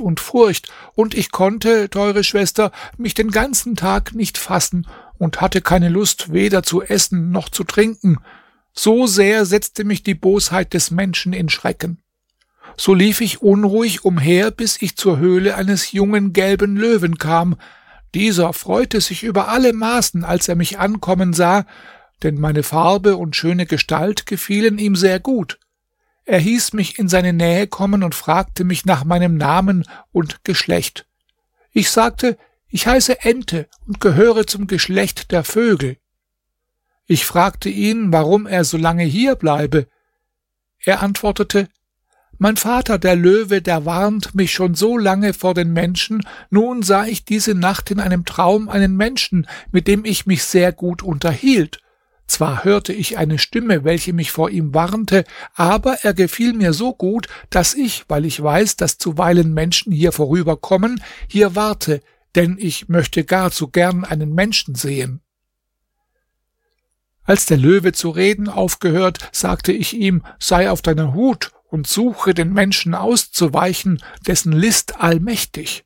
und Furcht, und ich konnte, teure Schwester, mich den ganzen Tag nicht fassen und hatte keine Lust, weder zu essen noch zu trinken. So sehr setzte mich die Bosheit des Menschen in Schrecken. So lief ich unruhig umher, bis ich zur Höhle eines jungen gelben Löwen kam. Dieser freute sich über alle Maßen, als er mich ankommen sah, denn meine Farbe und schöne Gestalt gefielen ihm sehr gut. Er hieß mich in seine Nähe kommen und fragte mich nach meinem Namen und Geschlecht. Ich sagte, ich heiße Ente und gehöre zum Geschlecht der Vögel. Ich fragte ihn, warum er so lange hier bleibe. Er antwortete, mein Vater, der Löwe, der warnt mich schon so lange vor den Menschen, nun sah ich diese Nacht in einem Traum einen Menschen, mit dem ich mich sehr gut unterhielt. Zwar hörte ich eine Stimme, welche mich vor ihm warnte, aber er gefiel mir so gut, dass ich, weil ich weiß, dass zuweilen Menschen hier vorüberkommen, hier warte, denn ich möchte gar zu gern einen Menschen sehen. Als der Löwe zu reden aufgehört, sagte ich ihm, sei auf deiner Hut und suche den Menschen auszuweichen, dessen List allmächtig.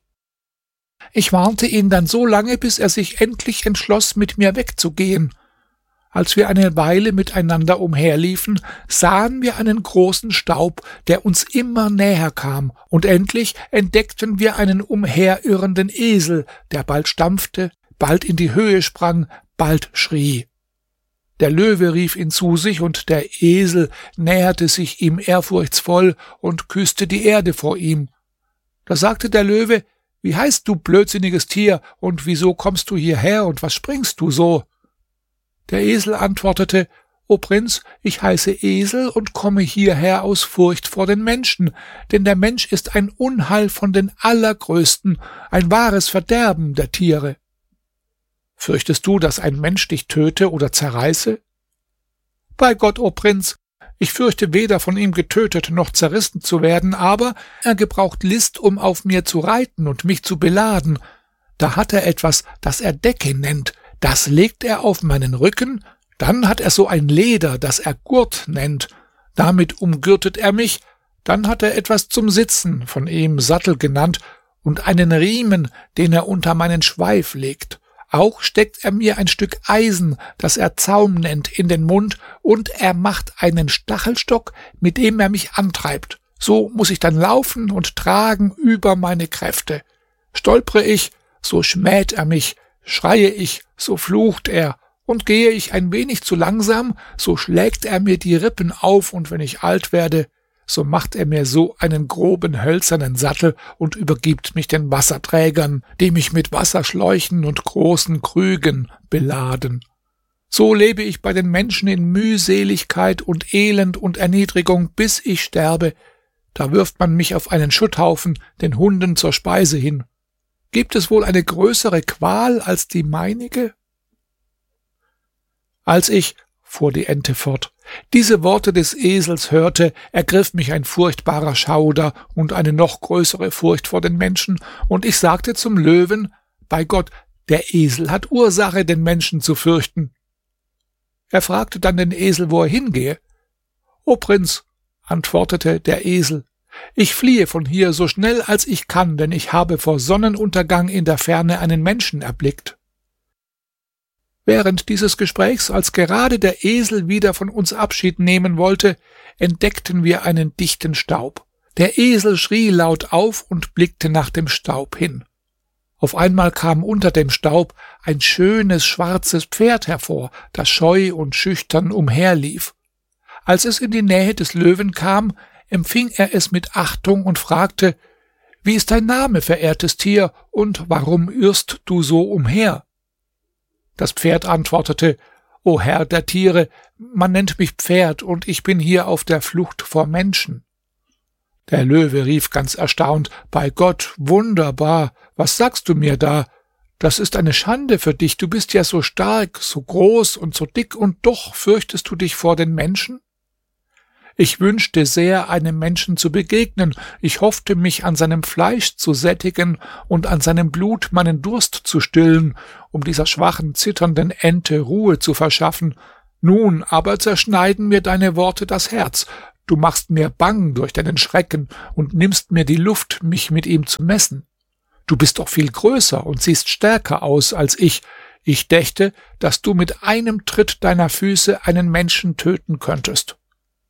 Ich warnte ihn dann so lange, bis er sich endlich entschloss, mit mir wegzugehen. Als wir eine Weile miteinander umherliefen, sahen wir einen großen Staub, der uns immer näher kam, und endlich entdeckten wir einen umherirrenden Esel, der bald stampfte, bald in die Höhe sprang, bald schrie. Der Löwe rief ihn zu sich, und der Esel näherte sich ihm ehrfurchtsvoll und küsste die Erde vor ihm. Da sagte der Löwe, wie heißt du, blödsinniges Tier, und wieso kommst du hierher, und was springst du so? Der Esel antwortete, O Prinz, ich heiße Esel und komme hierher aus Furcht vor den Menschen, denn der Mensch ist ein Unheil von den allergrößten, ein wahres Verderben der Tiere. Fürchtest du, dass ein Mensch dich töte oder zerreiße? Bei Gott, o Prinz, ich fürchte weder von ihm getötet noch zerrissen zu werden, aber er gebraucht List, um auf mir zu reiten und mich zu beladen. Da hat er etwas, das er Decke nennt, das legt er auf meinen Rücken, dann hat er so ein Leder, das er Gurt nennt, damit umgürtet er mich, dann hat er etwas zum Sitzen, von ihm Sattel genannt, und einen Riemen, den er unter meinen Schweif legt. Auch steckt er mir ein Stück Eisen, das er Zaum nennt, in den Mund, und er macht einen Stachelstock, mit dem er mich antreibt. So muss ich dann laufen und tragen über meine Kräfte. Stolpere ich, so schmäht er mich, schreie ich, so flucht er, und gehe ich ein wenig zu langsam, so schlägt er mir die Rippen auf, und wenn ich alt werde, so macht er mir so einen groben hölzernen Sattel und übergibt mich den Wasserträgern, die mich mit Wasserschläuchen und großen Krügen beladen. So lebe ich bei den Menschen in Mühseligkeit und Elend und Erniedrigung, bis ich sterbe. Da wirft man mich auf einen Schutthaufen, den Hunden zur Speise hin. Gibt es wohl eine größere Qual als die meinige? Als ich, fuhr die Ente fort, diese Worte des Esels hörte, ergriff mich ein furchtbarer Schauder und eine noch größere Furcht vor den Menschen, und ich sagte zum Löwen, bei Gott, der Esel hat Ursache, den Menschen zu fürchten. Er fragte dann den Esel, wo er hingehe. O Prinz, antwortete der Esel, ich fliehe von hier so schnell als ich kann, denn ich habe vor Sonnenuntergang in der Ferne einen Menschen erblickt. Während dieses Gesprächs, als gerade der Esel wieder von uns Abschied nehmen wollte, entdeckten wir einen dichten Staub. Der Esel schrie laut auf und blickte nach dem Staub hin. Auf einmal kam unter dem Staub ein schönes schwarzes Pferd hervor, das scheu und schüchtern umherlief. Als es in die Nähe des Löwen kam, empfing er es mit Achtung und fragte, »Wie ist dein Name, verehrtes Tier, und warum irrst du so umher?« Das Pferd antwortete, »O Herr der Tiere, man nennt mich Pferd, und ich bin hier auf der Flucht vor Menschen.« Der Löwe rief ganz erstaunt, »Bei Gott, wunderbar, was sagst du mir da? Das ist eine Schande für dich, du bist ja so stark, so groß und so dick, und doch fürchtest du dich vor den Menschen?« Ich wünschte sehr, einem Menschen zu begegnen, ich hoffte, mich an seinem Fleisch zu sättigen und an seinem Blut meinen Durst zu stillen, um dieser schwachen, zitternden Ente Ruhe zu verschaffen. Nun aber zerschneiden mir deine Worte das Herz. Du machst mir bang durch deinen Schrecken und nimmst mir die Luft, mich mit ihm zu messen. Du bist doch viel größer und siehst stärker aus als ich. Ich dächte, dass du mit einem Tritt deiner Füße einen Menschen töten könntest.«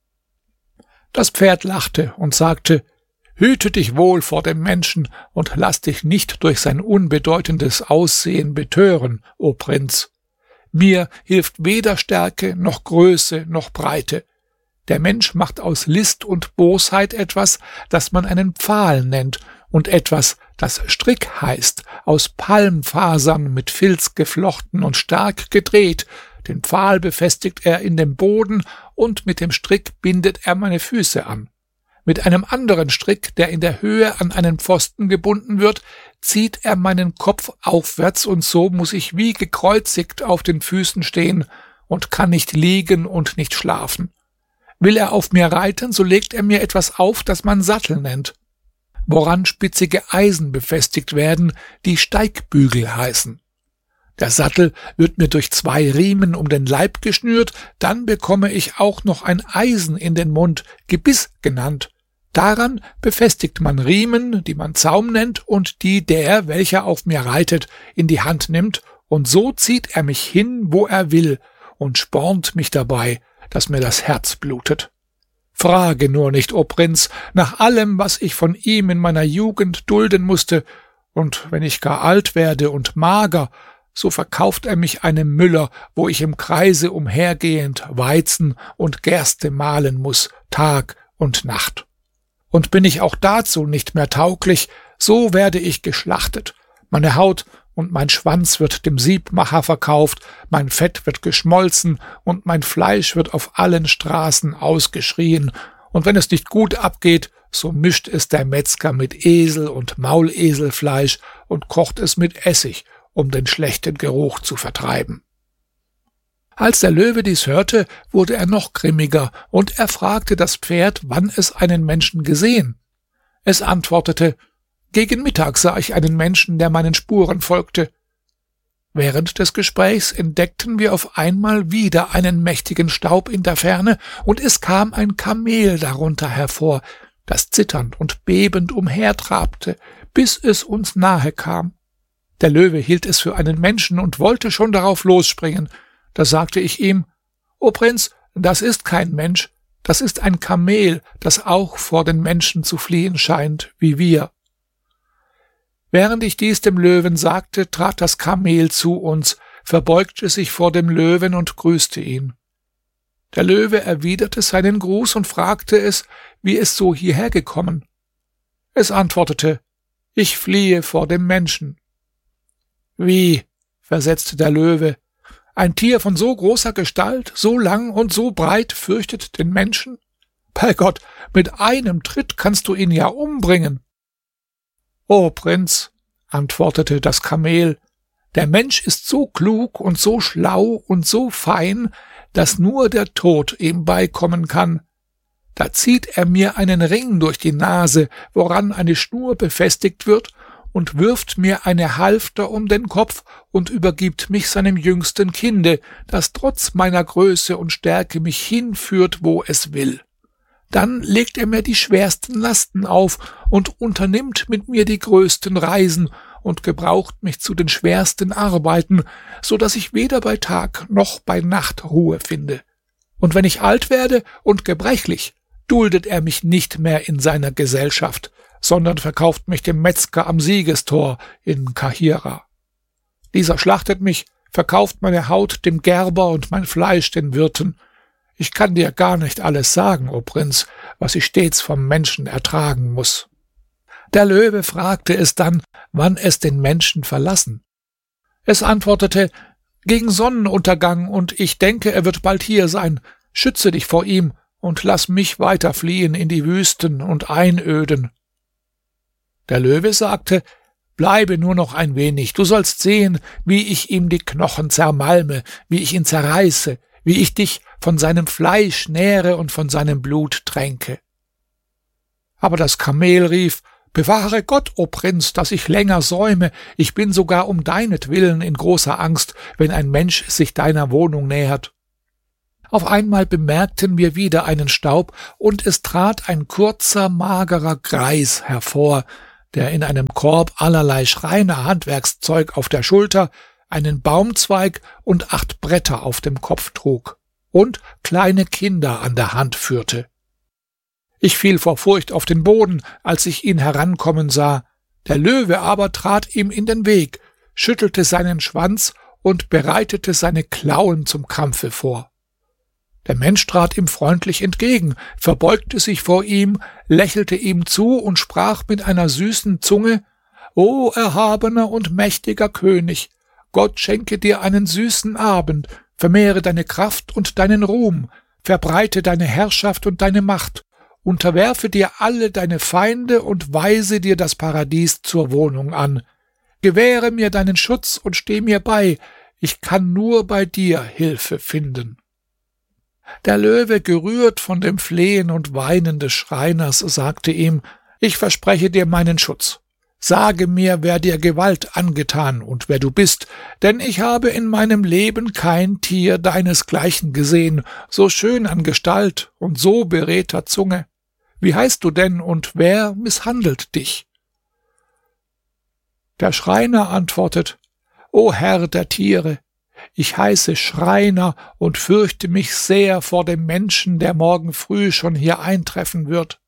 Das Pferd lachte und sagte: »Hüte dich wohl vor dem Menschen und lass dich nicht durch sein unbedeutendes Aussehen betören, o Prinz. Mir hilft weder Stärke noch Größe noch Breite. Der Mensch macht aus List und Bosheit etwas, das man einen Pfahl nennt, und etwas, das Strick heißt, aus Palmfasern mit Filz geflochten und stark gedreht. Den Pfahl befestigt er in dem Boden, und mit dem Strick bindet er meine Füße an. Mit einem anderen Strick, der in der Höhe an einen Pfosten gebunden wird, zieht er meinen Kopf aufwärts, und so muss ich wie gekreuzigt auf den Füßen stehen und kann nicht liegen und nicht schlafen. Will er auf mir reiten, so legt er mir etwas auf, das man Sattel nennt, woran spitzige Eisen befestigt werden, die Steigbügel heißen. Der Sattel wird mir durch 2 Riemen um den Leib geschnürt, dann bekomme ich auch noch ein Eisen in den Mund, Gebiss genannt. Daran befestigt man Riemen, die man Zaum nennt, und die der, welcher auf mir reitet, in die Hand nimmt, und so zieht er mich hin, wo er will, und spornt mich dabei, dass mir das Herz blutet. Frage nur nicht, o Prinz, nach allem, was ich von ihm in meiner Jugend dulden musste, und wenn ich gar alt werde und mager, so verkauft er mich einem Müller, wo ich im Kreise umhergehend Weizen und Gerste mahlen muß, Tag und Nacht. Und bin ich auch dazu nicht mehr tauglich, so werde ich geschlachtet. Meine Haut und mein Schwanz wird dem Siebmacher verkauft, mein Fett wird geschmolzen und mein Fleisch wird auf allen Straßen ausgeschrien. Und wenn es nicht gut abgeht, so mischt es der Metzger mit Esel- und Mauleselfleisch und kocht es mit Essig, um den schlechten Geruch zu vertreiben.« Als der Löwe dies hörte, wurde er noch grimmiger, und er fragte das Pferd, wann es einen Menschen gesehen. Es antwortete: »Gegen Mittag sah ich einen Menschen, der meinen Spuren folgte.« Während des Gesprächs entdeckten wir auf einmal wieder einen mächtigen Staub in der Ferne, und es kam ein Kamel darunter hervor, das zitternd und bebend umhertrabte, bis es uns nahe kam. Der Löwe hielt es für einen Menschen und wollte schon darauf losspringen. Da sagte ich ihm: »O Prinz, das ist kein Mensch, das ist ein Kamel, das auch vor den Menschen zu fliehen scheint, wie wir.« Während ich dies dem Löwen sagte, trat das Kamel zu uns, verbeugte sich vor dem Löwen und grüßte ihn. Der Löwe erwiderte seinen Gruß und fragte es, wie es so hierher gekommen. Es antwortete: »Ich fliehe vor dem Menschen.« »Wie?«, versetzte der Löwe, »ein Tier von so großer Gestalt, so lang und so breit fürchtet den Menschen? Bei Gott, mit einem Tritt kannst du ihn ja umbringen.« »O Prinz«, antwortete das Kamel, »der Mensch ist so klug und so schlau und so fein, dass nur der Tod ihm beikommen kann. Da zieht er mir einen Ring durch die Nase, woran eine Schnur befestigt wird, und wirft mir eine Halfter um den Kopf und übergibt mich seinem jüngsten Kinde, das trotz meiner Größe und Stärke mich hinführt, wo es will. Dann legt er mir die schwersten Lasten auf und unternimmt mit mir die größten Reisen und gebraucht mich zu den schwersten Arbeiten, so dass ich weder bei Tag noch bei Nacht Ruhe finde. Und wenn ich alt werde und gebrechlich, duldet er mich nicht mehr in seiner Gesellschaft, sondern verkauft mich dem Metzger am Siegestor in Kahira. Dieser schlachtet mich, verkauft meine Haut dem Gerber und mein Fleisch den Wirten. Ich kann dir gar nicht alles sagen, o Prinz, was ich stets vom Menschen ertragen muß.« Der Löwe fragte es dann, wann es den Menschen verlassen. Es antwortete: »Gegen Sonnenuntergang, und ich denke, er wird bald hier sein. Schütze dich vor ihm und lass mich weiter fliehen in die Wüsten und Einöden.« Der Löwe sagte: »Bleibe nur noch ein wenig, du sollst sehen, wie ich ihm die Knochen zermalme, wie ich ihn zerreiße, wie ich dich von seinem Fleisch nähre und von seinem Blut tränke.« Aber das Kamel rief: »Bewahre Gott, o Prinz, dass ich länger säume, ich bin sogar um deinetwillen in großer Angst, wenn ein Mensch sich deiner Wohnung nähert.« Auf einmal bemerkten wir wieder einen Staub, und es trat ein kurzer, magerer Greis hervor, der in einem Korb allerlei Schreinerhandwerkszeug auf der Schulter, einen Baumzweig und 8 Bretter auf dem Kopf trug und kleine Kinder an der Hand führte. Ich fiel vor Furcht auf den Boden, als ich ihn herankommen sah. Der Löwe aber trat ihm in den Weg, schüttelte seinen Schwanz und bereitete seine Klauen zum Kampfe vor. Der Mensch trat ihm freundlich entgegen, verbeugte sich vor ihm, lächelte ihm zu und sprach mit einer süßen Zunge: »O erhabener und mächtiger König, Gott schenke dir einen süßen Abend, vermehre deine Kraft und deinen Ruhm, verbreite deine Herrschaft und deine Macht, unterwerfe dir alle deine Feinde und weise dir das Paradies zur Wohnung an. Gewähre mir deinen Schutz und steh mir bei, ich kann nur bei dir Hilfe finden.« Der Löwe, gerührt von dem Flehen und Weinen des Schreiners, sagte ihm: »Ich verspreche dir meinen Schutz. Sage mir, wer dir Gewalt angetan und wer du bist, denn ich habe in meinem Leben kein Tier deinesgleichen gesehen, so schön an Gestalt und so beredter Zunge. Wie heißt du denn und wer misshandelt dich?« Der Schreiner antwortet: »O Herr der Tiere, ich heiße Schreiner und fürchte mich sehr vor dem Menschen, der morgen früh schon hier eintreffen wird.«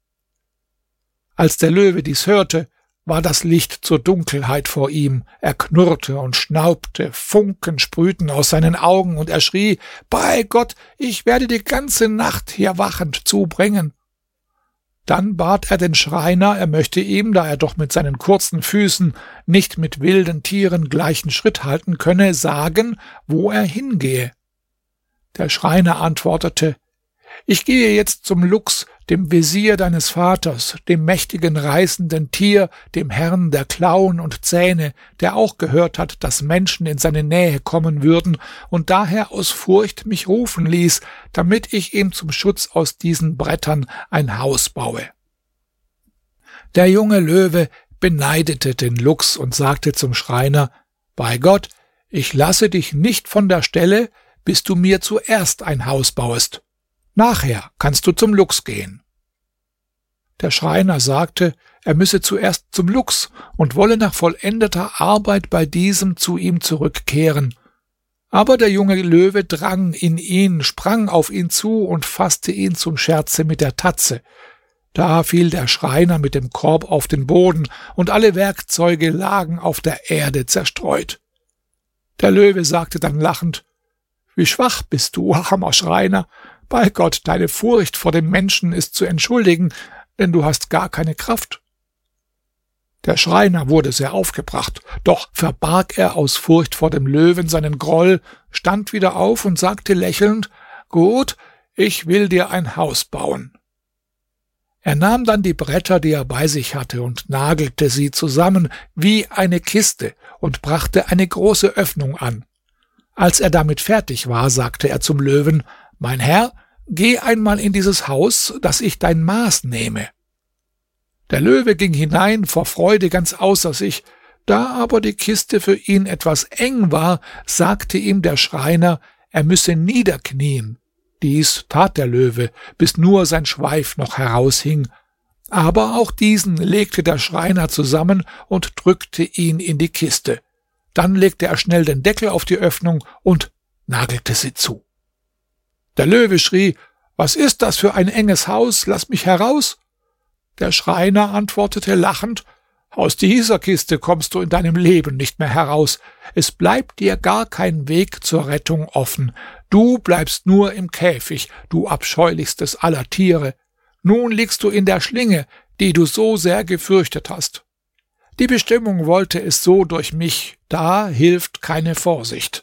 Als der Löwe dies hörte, war das Licht zur Dunkelheit vor ihm, er knurrte und schnaubte, Funken sprühten aus seinen Augen, und er schrie: »Bei Gott, ich werde die ganze Nacht hier wachend zubringen.« Dann bat er den Schreiner, er möchte ihm, da er doch mit seinen kurzen Füßen nicht mit wilden Tieren gleichen Schritt halten könne, sagen, wo er hingehe. Der Schreiner antwortete: »Ich gehe jetzt zum Luchs, dem Wesir deines Vaters, dem mächtigen reißenden Tier, dem Herrn der Klauen und Zähne, der auch gehört hat, dass Menschen in seine Nähe kommen würden und daher aus Furcht mich rufen ließ, damit ich ihm zum Schutz aus diesen Brettern ein Haus baue.« Der junge Löwe beneidete den Luchs und sagte zum Schreiner: »Bei Gott, ich lasse dich nicht von der Stelle, bis du mir zuerst ein Haus bauest. Nachher kannst du zum Luchs gehen.« Der Schreiner sagte, er müsse zuerst zum Luchs und wolle nach vollendeter Arbeit bei diesem zu ihm zurückkehren. Aber der junge Löwe drang in ihn, sprang auf ihn zu und fasste ihn zum Scherze mit der Tatze. Da fiel der Schreiner mit dem Korb auf den Boden, und alle Werkzeuge lagen auf der Erde zerstreut. Der Löwe sagte dann lachend: »Wie schwach bist du, armer Schreiner! Bei Gott, deine Furcht vor dem Menschen ist zu entschuldigen, denn du hast gar keine Kraft.« Der Schreiner wurde sehr aufgebracht, doch verbarg er aus Furcht vor dem Löwen seinen Groll, stand wieder auf und sagte lächelnd: »Gut, ich will dir ein Haus bauen.« Er nahm dann die Bretter, die er bei sich hatte, und nagelte sie zusammen wie eine Kiste und brachte eine große Öffnung an. Als er damit fertig war, sagte er zum Löwen: »Mein Herr, geh einmal in dieses Haus, dass ich dein Maß nehme.« Der Löwe ging hinein, vor Freude ganz außer sich. Da aber die Kiste für ihn etwas eng war, sagte ihm der Schreiner, er müsse niederknien. Dies tat der Löwe, bis nur sein Schweif noch heraushing. Aber auch diesen legte der Schreiner zusammen und drückte ihn in die Kiste. Dann legte er schnell den Deckel auf die Öffnung und nagelte sie zu. Der Löwe schrie: »Was ist das für ein enges Haus? Lass mich heraus!« Der Schreiner antwortete lachend: »Aus dieser Kiste kommst du in deinem Leben nicht mehr heraus. Es bleibt dir gar kein Weg zur Rettung offen. Du bleibst nur im Käfig, du abscheulichstes aller Tiere. Nun liegst du in der Schlinge, die du so sehr gefürchtet hast. Die Bestimmung wollte es so durch mich, da hilft keine Vorsicht.«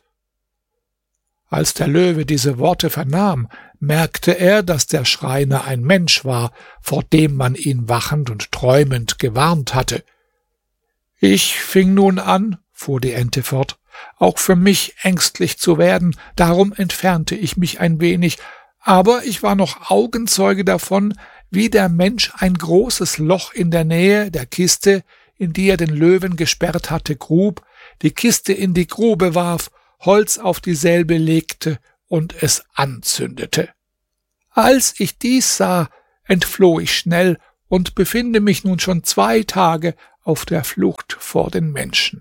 Als der Löwe diese Worte vernahm, merkte er, dass der Schreiner ein Mensch war, vor dem man ihn wachend und träumend gewarnt hatte. »Ich fing nun an«, fuhr die Ente fort, »auch für mich ängstlich zu werden, darum entfernte ich mich ein wenig, aber ich war noch Augenzeuge davon, wie der Mensch ein großes Loch in der Nähe der Kiste, in die er den Löwen gesperrt hatte, grub, die Kiste in die Grube warf, Holz auf dieselbe legte und es anzündete. Als ich dies sah, entfloh ich schnell und befinde mich nun schon 2 Tage auf der Flucht vor den Menschen.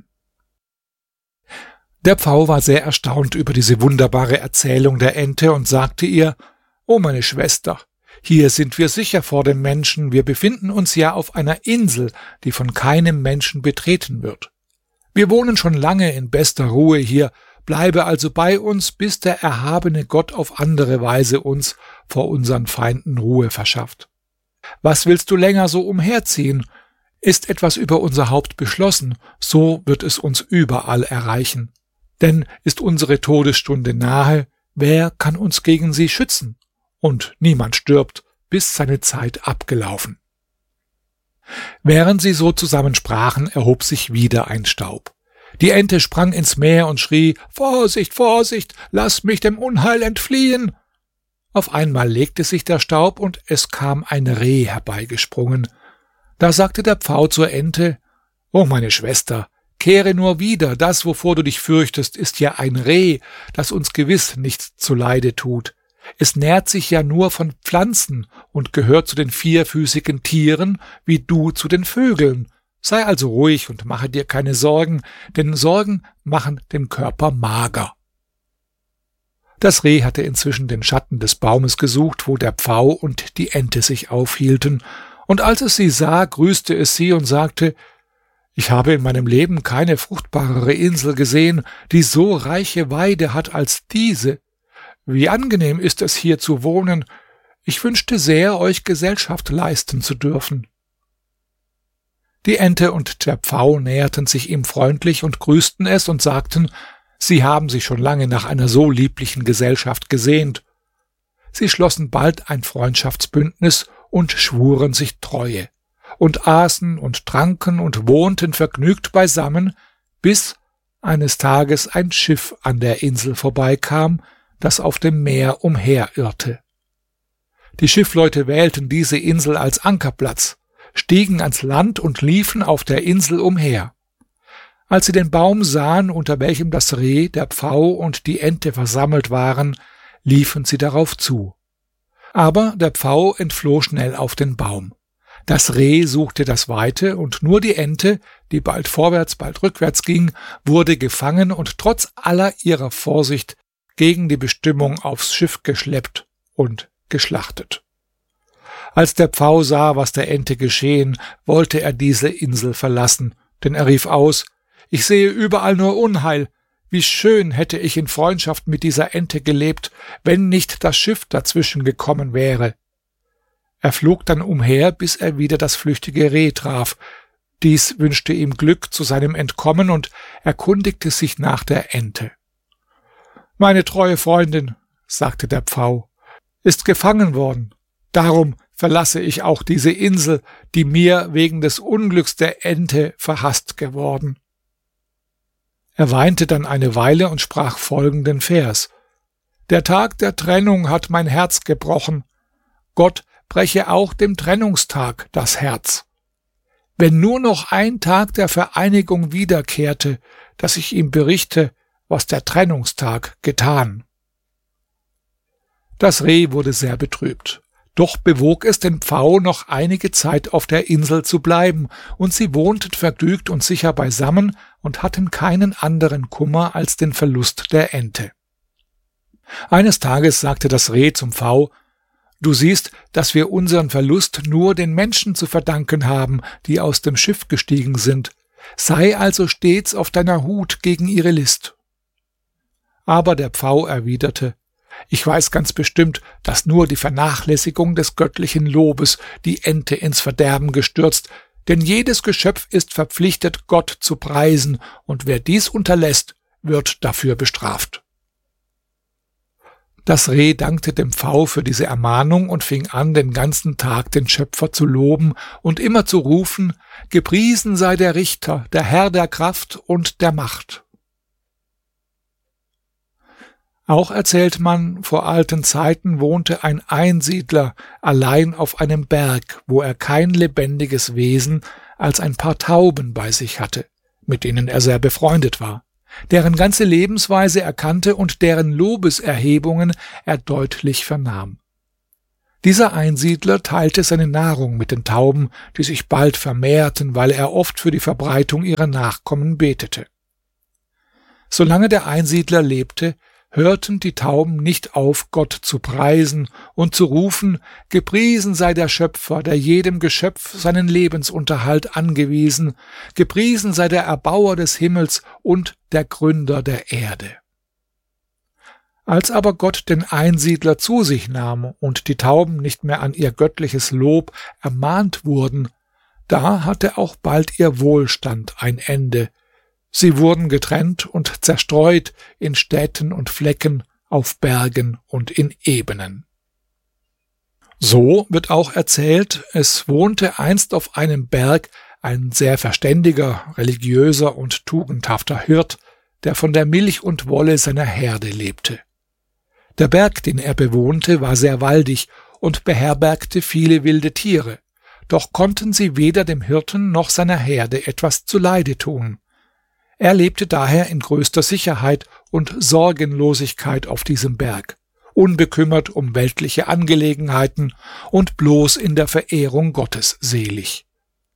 Der Pfau war sehr erstaunt über diese wunderbare Erzählung der Ente und sagte ihr: »O meine Schwester, hier sind wir sicher vor den Menschen, wir befinden uns ja auf einer Insel, die von keinem Menschen betreten wird. Wir wohnen schon lange in bester Ruhe hier, bleibe also bei uns, bis der erhabene Gott auf andere Weise uns vor unseren Feinden Ruhe verschafft. Was willst du länger so umherziehen? Ist etwas über unser Haupt beschlossen, so wird es uns überall erreichen. Denn ist unsere Todesstunde nahe, wer kann uns gegen sie schützen? Und niemand stirbt, bis seine Zeit abgelaufen.« Während sie so zusammen sprachen, erhob sich wieder ein Staub. Die Ente sprang ins Meer und schrie: »Vorsicht, Vorsicht, lass mich dem Unheil entfliehen!« Auf einmal legte sich der Staub und es kam ein Reh herbeigesprungen. Da sagte der Pfau zur Ente: »O meine Schwester, kehre nur wieder, das, wovor du dich fürchtest, ist ja ein Reh, das uns gewiss nichts zuleide tut. Es nährt sich ja nur von Pflanzen und gehört zu den 4füßigen Tieren, wie du zu den Vögeln. Sei also ruhig und mache dir keine Sorgen, denn Sorgen machen den Körper mager.« Das Reh hatte inzwischen den Schatten des Baumes gesucht, wo der Pfau und die Ente sich aufhielten, und als es sie sah, grüßte es sie und sagte: »Ich habe in meinem Leben keine fruchtbarere Insel gesehen, die so reiche Weide hat als diese. Wie angenehm ist es, hier zu wohnen. Ich wünschte sehr, euch Gesellschaft leisten zu dürfen.« Die Ente und der Pfau näherten sich ihm freundlich und grüßten es und sagten, sie haben sich schon lange nach einer so lieblichen Gesellschaft gesehnt. Sie schlossen bald ein Freundschaftsbündnis und schwuren sich Treue und aßen und tranken und wohnten vergnügt beisammen, bis eines Tages ein Schiff an der Insel vorbeikam, das auf dem Meer umherirrte. Die Schiffleute wählten diese Insel als Ankerplatz, stiegen ans Land und liefen auf der Insel umher. Als sie den Baum sahen, unter welchem das Reh, der Pfau und die Ente versammelt waren, liefen sie darauf zu. Aber der Pfau entfloh schnell auf den Baum. Das Reh suchte das Weite, und nur die Ente, die bald vorwärts, bald rückwärts ging, wurde gefangen und trotz aller ihrer Vorsicht gegen die Bestimmung aufs Schiff geschleppt und geschlachtet. Als der Pfau sah, was der Ente geschehen, wollte er diese Insel verlassen, denn er rief aus: »Ich sehe überall nur Unheil. Wie schön hätte ich in Freundschaft mit dieser Ente gelebt, wenn nicht das Schiff dazwischen gekommen wäre.« Er flog dann umher, bis er wieder das flüchtige Reh traf. Dies wünschte ihm Glück zu seinem Entkommen und erkundigte sich nach der Ente. »Meine treue Freundin«, sagte der Pfau, »ist gefangen worden. Darum verlasse ich auch diese Insel, die mir wegen des Unglücks der Ente verhasst geworden.« Er weinte dann eine Weile und sprach folgenden Vers: »Der Tag der Trennung hat mein Herz gebrochen. Gott breche auch dem Trennungstag das Herz. Wenn nur noch ein Tag der Vereinigung wiederkehrte, dass ich ihm berichte, was der Trennungstag getan.« Das Reh wurde sehr betrübt. Doch bewog es den Pfau, noch einige Zeit auf der Insel zu bleiben, und sie wohnten vergnügt und sicher beisammen und hatten keinen anderen Kummer als den Verlust der Ente. Eines Tages sagte das Reh zum Pfau: »Du siehst, dass wir unseren Verlust nur den Menschen zu verdanken haben, die aus dem Schiff gestiegen sind. Sei also stets auf deiner Hut gegen ihre List.« Aber der Pfau erwiderte: »Ich weiß ganz bestimmt, dass nur die Vernachlässigung des göttlichen Lobes die Ente ins Verderben gestürzt, denn jedes Geschöpf ist verpflichtet, Gott zu preisen, und wer dies unterlässt, wird dafür bestraft.« Das Reh dankte dem Pfau für diese Ermahnung und fing an, den ganzen Tag den Schöpfer zu loben und immer zu rufen: »Gepriesen sei der Richter, der Herr der Kraft und der Macht.« Auch erzählt man, vor alten Zeiten wohnte ein Einsiedler allein auf einem Berg, wo er kein lebendiges Wesen als ein paar Tauben bei sich hatte, mit denen er sehr befreundet war. deren ganze Lebensweise er kannte und deren Lobeserhebungen er deutlich vernahm. Dieser Einsiedler teilte seine Nahrung mit den Tauben, die sich bald vermehrten, weil er oft für die Verbreitung ihrer Nachkommen betete. Solange der Einsiedler lebte, hörten die Tauben nicht auf, Gott zu preisen und zu rufen: Gepriesen sei der Schöpfer, der jedem Geschöpf seinen Lebensunterhalt angewiesen, gepriesen sei der Erbauer des Himmels und der Gründer der Erde. Als aber Gott den Einsiedler zu sich nahm und die Tauben nicht mehr an ihr göttliches Lob ermahnt wurden, da hatte auch bald ihr Wohlstand ein Ende. Sie wurden getrennt und zerstreut in Städten und Flecken, auf Bergen und in Ebenen. So wird auch erzählt, es wohnte einst auf einem Berg ein sehr verständiger, religiöser und tugendhafter Hirt, der von der Milch und Wolle seiner Herde lebte. Der Berg, den er bewohnte, war sehr waldig und beherbergte viele wilde Tiere, doch konnten sie weder dem Hirten noch seiner Herde etwas zuleide tun. Er lebte daher in größter Sicherheit und Sorgenlosigkeit auf diesem Berg, unbekümmert um weltliche Angelegenheiten und bloß in der Verehrung Gottes selig.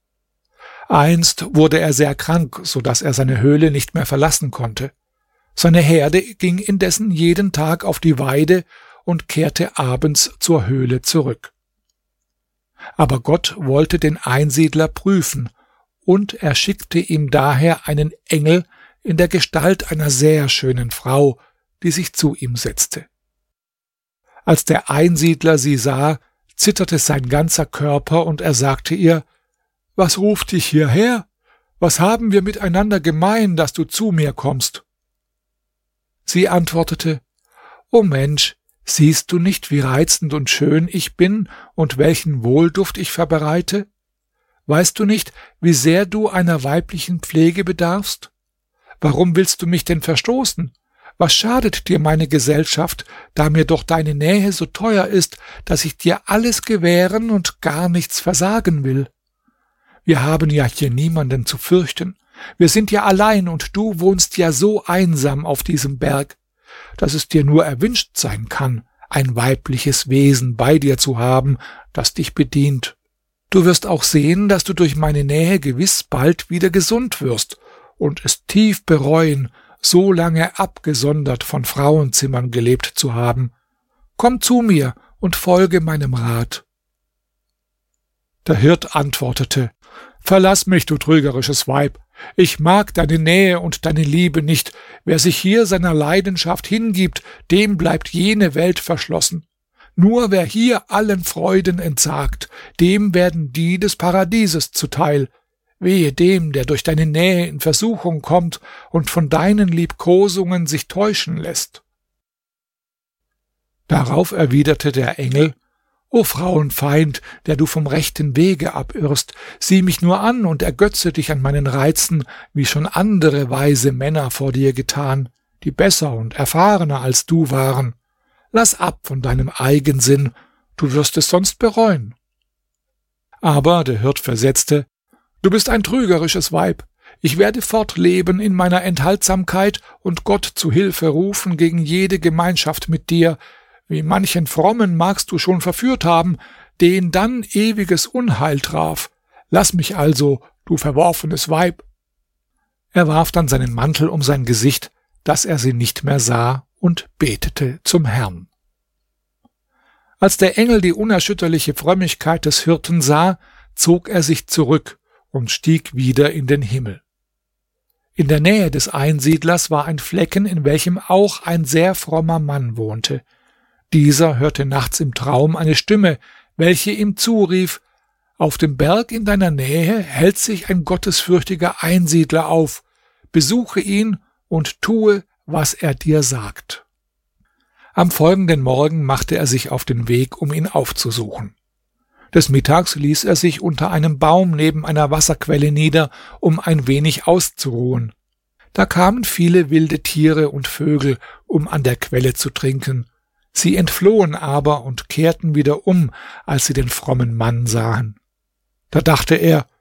Einst wurde er sehr krank, so dass er seine Höhle nicht mehr verlassen konnte. Seine Herde ging indessen jeden Tag auf die Weide und kehrte abends zur Höhle zurück. Aber Gott wollte den Einsiedler prüfen, und er schickte ihm daher einen Engel in der Gestalt einer sehr schönen Frau, die sich zu ihm setzte. Als der Einsiedler sie sah, zitterte sein ganzer Körper, und er sagte ihr: Was ruft dich hierher? Was haben wir miteinander gemein, dass du zu mir kommst? Sie antwortete: O Mensch, siehst du nicht, wie reizend und schön ich bin und welchen Wohlduft ich verbreite? Weißt du nicht, wie sehr du einer weiblichen Pflege bedarfst? Warum willst du mich denn verstoßen? Was schadet dir meine Gesellschaft, da mir doch deine Nähe so teuer ist, dass ich dir alles gewähren und gar nichts versagen will? Wir haben ja hier niemanden zu fürchten. Wir sind ja allein und du wohnst ja so einsam auf diesem Berg, dass es dir nur erwünscht sein kann, ein weibliches Wesen bei dir zu haben, das dich bedient. Du wirst auch sehen, dass du durch meine Nähe gewiss bald wieder gesund wirst und es tief bereuen, so lange abgesondert von Frauenzimmern gelebt zu haben. Komm zu mir und folge meinem Rat. Der Hirt antwortete: Verlass mich, du trügerisches Weib. Ich mag deine Nähe und deine Liebe nicht. Wer sich hier seiner Leidenschaft hingibt, dem bleibt jene Welt verschlossen. Nur wer hier allen Freuden entsagt, dem werden die des Paradieses zuteil. Wehe dem, der durch deine Nähe in Versuchung kommt und von deinen Liebkosungen sich täuschen lässt. Darauf erwiderte der Engel: O Frauenfeind, der du vom rechten Wege abirrst, sieh mich nur an und ergötze dich an meinen Reizen, wie schon andere weise Männer vor dir getan, die besser und erfahrener als du waren. Lass ab von deinem Eigensinn, du wirst es sonst bereuen. Aber der Hirt versetzte: Du bist ein trügerisches Weib. Ich werde fortleben in meiner Enthaltsamkeit und Gott zu Hilfe rufen gegen jede Gemeinschaft mit dir. Wie manchen Frommen magst du schon verführt haben, den dann ewiges Unheil traf. Lass mich also, du verworfenes Weib. Er warf dann seinen Mantel um sein Gesicht, dass er sie nicht mehr sah, und betete zum Herrn. Als der Engel die unerschütterliche Frömmigkeit des Hirten sah, zog er sich zurück und stieg wieder in den Himmel. In der Nähe des Einsiedlers war ein Flecken, in welchem auch ein sehr frommer Mann wohnte. Dieser hörte nachts im Traum eine Stimme, welche ihm zurief: Auf dem Berg in deiner Nähe hält sich ein gottesfürchtiger Einsiedler auf. Besuche ihn und tue, was er dir sagt. Am folgenden Morgen machte er sich auf den Weg, um ihn aufzusuchen. Des Mittags ließ er sich unter einem Baum neben einer Wasserquelle nieder, um ein wenig auszuruhen. Da kamen viele wilde Tiere und Vögel, um an der Quelle zu trinken. Sie entflohen aber und kehrten wieder um, als sie den frommen Mann sahen. Da dachte er: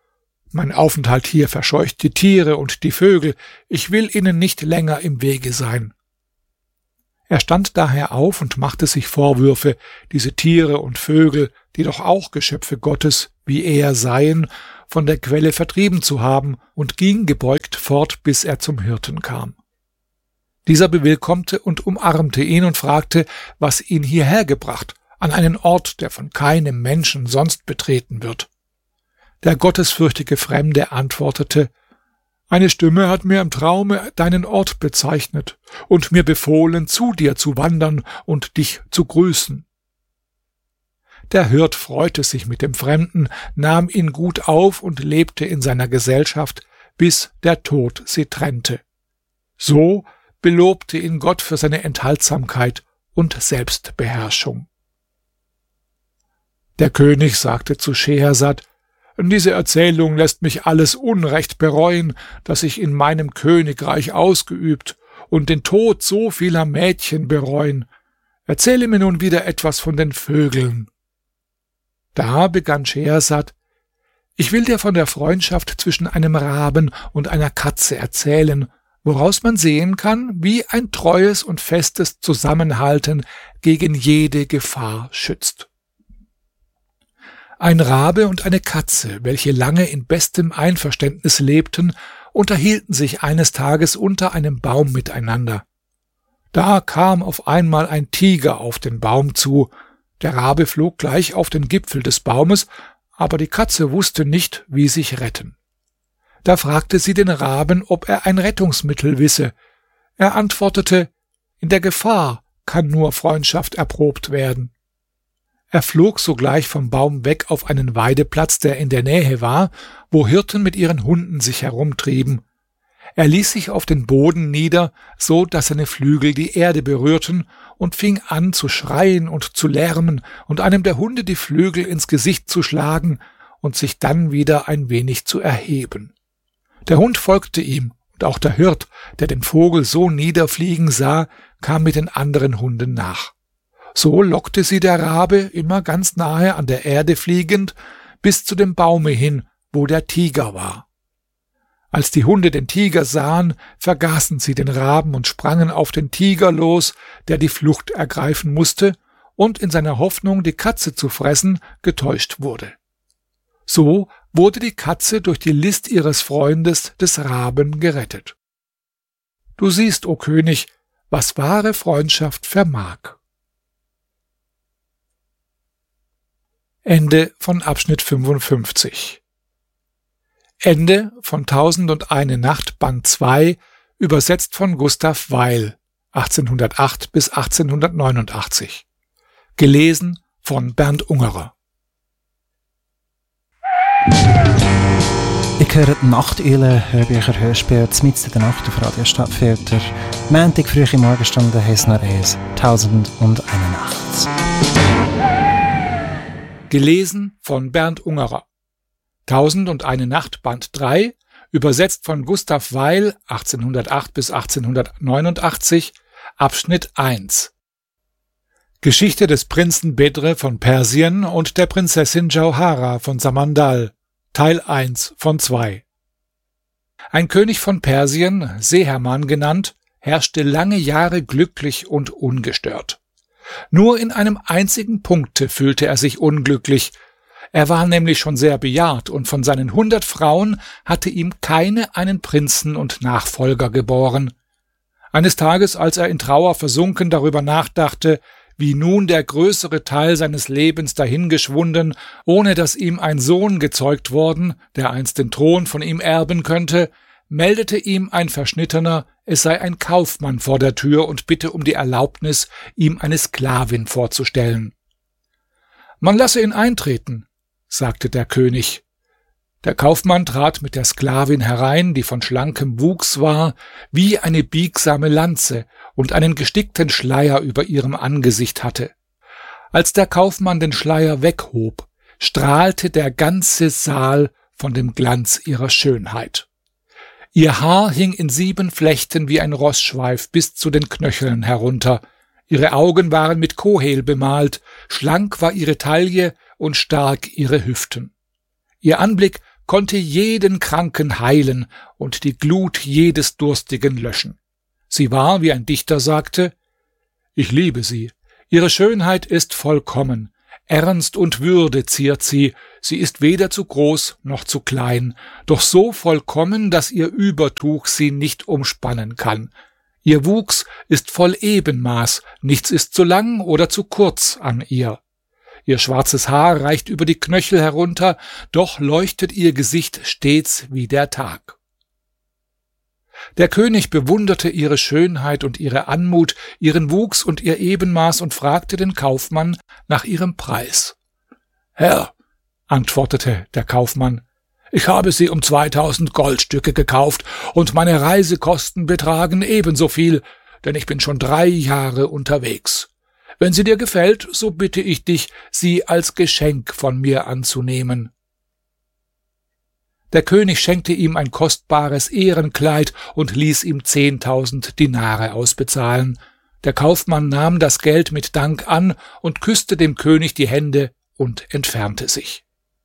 Mein Aufenthalt hier verscheucht die Tiere und die Vögel. Ich will ihnen nicht länger im Wege sein.« Er stand daher auf und machte sich Vorwürfe, diese Tiere und Vögel, die doch auch Geschöpfe Gottes, wie er seien, von der Quelle vertrieben zu haben, und ging gebeugt fort, bis er zum Hirten kam. Dieser bewillkommte und umarmte ihn und fragte, was ihn hierher gebracht, an einen Ort, der von keinem Menschen sonst betreten wird. Der gottesfürchtige Fremde antwortete: »Eine Stimme hat mir im Traume deinen Ort bezeichnet und mir befohlen, zu dir zu wandern und dich zu grüßen.« Der Hirt freute sich mit dem Fremden, nahm ihn gut auf und lebte in seiner Gesellschaft, bis der Tod sie trennte. So belobte ihn Gott für seine Enthaltsamkeit und Selbstbeherrschung. Der König sagte zu Schehersad: »Diese Erzählung lässt mich alles Unrecht bereuen, das ich in meinem Königreich ausgeübt, und den Tod so vieler Mädchen bereuen. Erzähle mir nun wieder etwas von den Vögeln.« Da begann Schehersad: »Ich will dir von der Freundschaft zwischen einem Raben und einer Katze erzählen, woraus man sehen kann, wie ein treues und festes Zusammenhalten gegen jede Gefahr schützt. Ein Rabe und eine Katze, welche lange in bestem Einverständnis lebten, unterhielten sich eines Tages unter einem Baum miteinander. Da kam auf einmal ein Tiger auf den Baum zu. Der Rabe flog gleich auf den Gipfel des Baumes, aber die Katze wusste nicht, wie sich retten. Da fragte sie den Raben, ob er ein Rettungsmittel wisse. Er antwortete: »In der Gefahr kann nur Freundschaft erprobt werden.« Er flog sogleich vom Baum weg auf einen Weideplatz, der in der Nähe war, wo Hirten mit ihren Hunden sich herumtrieben. Er ließ sich auf den Boden nieder, so dass seine Flügel die Erde berührten, und fing an zu schreien und zu lärmen und einem der Hunde die Flügel ins Gesicht zu schlagen und sich dann wieder ein wenig zu erheben. Der Hund folgte ihm, und auch der Hirt, der den Vogel so niederfliegen sah, kam mit den anderen Hunden nach. So lockte sie der Rabe, immer ganz nahe an der Erde fliegend, bis zu dem Baume hin, wo der Tiger war. Als die Hunde den Tiger sahen, vergaßen sie den Raben und sprangen auf den Tiger los, der die Flucht ergreifen musste und in seiner Hoffnung, die Katze zu fressen, getäuscht wurde. So wurde die Katze durch die List ihres Freundes des Raben gerettet. Du siehst, o König, was wahre Freundschaft vermag. Ende von Abschnitt 55. Ende von 1001 Nacht, Band 2, übersetzt von Gustav Weil, 1808 bis 1889. Gelesen von Bernd Ungerer. Ich höre die Nachteule, Hörbücher, Hörspiele, mitten in der Nacht auf Radio Stadtfilter. Montag früh in Morgenstunde heisst noch eins, 1001 Nacht. Gelesen von Bernd Ungerer. 1001 Nacht, Band 3, übersetzt von Gustav Weil, 1808 bis 1889, Abschnitt 1. Geschichte des Prinzen Bedr von Persien und der Prinzessin Jauhara von Samandal, Teil 1 von 2. Ein König von Persien, Seherman genannt, herrschte lange Jahre glücklich und ungestört. Nur in einem einzigen Punkte fühlte er sich unglücklich. Er war nämlich schon sehr bejahrt, und von seinen 100 Frauen hatte ihm keine einen Prinzen und Nachfolger geboren. Eines Tages, als er in Trauer versunken darüber nachdachte, wie nun der größere Teil seines Lebens dahingeschwunden, ohne dass ihm ein Sohn gezeugt worden, der einst den Thron von ihm erben könnte, meldete ihm ein Verschnittener, es sei ein Kaufmann vor der Tür und bitte um die Erlaubnis, ihm eine Sklavin vorzustellen. »Man lasse ihn eintreten«, sagte der König. Der Kaufmann trat mit der Sklavin herein, die von schlankem Wuchs war, wie eine biegsame Lanze, und einen gestickten Schleier über ihrem Angesicht hatte. Als der Kaufmann den Schleier weghob, strahlte der ganze Saal von dem Glanz ihrer Schönheit. Ihr Haar hing in 7 Flechten wie ein Rossschweif bis zu den Knöcheln herunter, ihre Augen waren mit Kohel bemalt, schlank war ihre Taille und stark ihre Hüften. Ihr Anblick konnte jeden Kranken heilen und die Glut jedes Durstigen löschen. Sie war, wie ein Dichter sagte: Ich liebe sie, ihre Schönheit ist vollkommen, Ernst und Würde ziert sie, sie ist weder zu groß noch zu klein, doch so vollkommen, dass ihr Übertuch sie nicht umspannen kann. Ihr Wuchs ist voll Ebenmaß, nichts ist zu lang oder zu kurz an ihr. Ihr schwarzes Haar reicht über die Knöchel herunter, doch leuchtet ihr Gesicht stets wie der Tag. Der König bewunderte ihre Schönheit und ihre Anmut, ihren Wuchs und ihr Ebenmaß und fragte den Kaufmann nach ihrem Preis. »Herr«, antwortete der Kaufmann, »ich habe sie um 2000 Goldstücke gekauft, und meine Reisekosten betragen ebenso viel, denn ich bin schon 3 Jahre unterwegs. Wenn sie dir gefällt, so bitte ich dich, sie als Geschenk von mir anzunehmen.« Der König schenkte ihm ein kostbares Ehrenkleid und ließ ihm 10.000 Dinare ausbezahlen. Der Kaufmann nahm das Geld mit Dank an und küsste dem König die Hände und entfernte sich.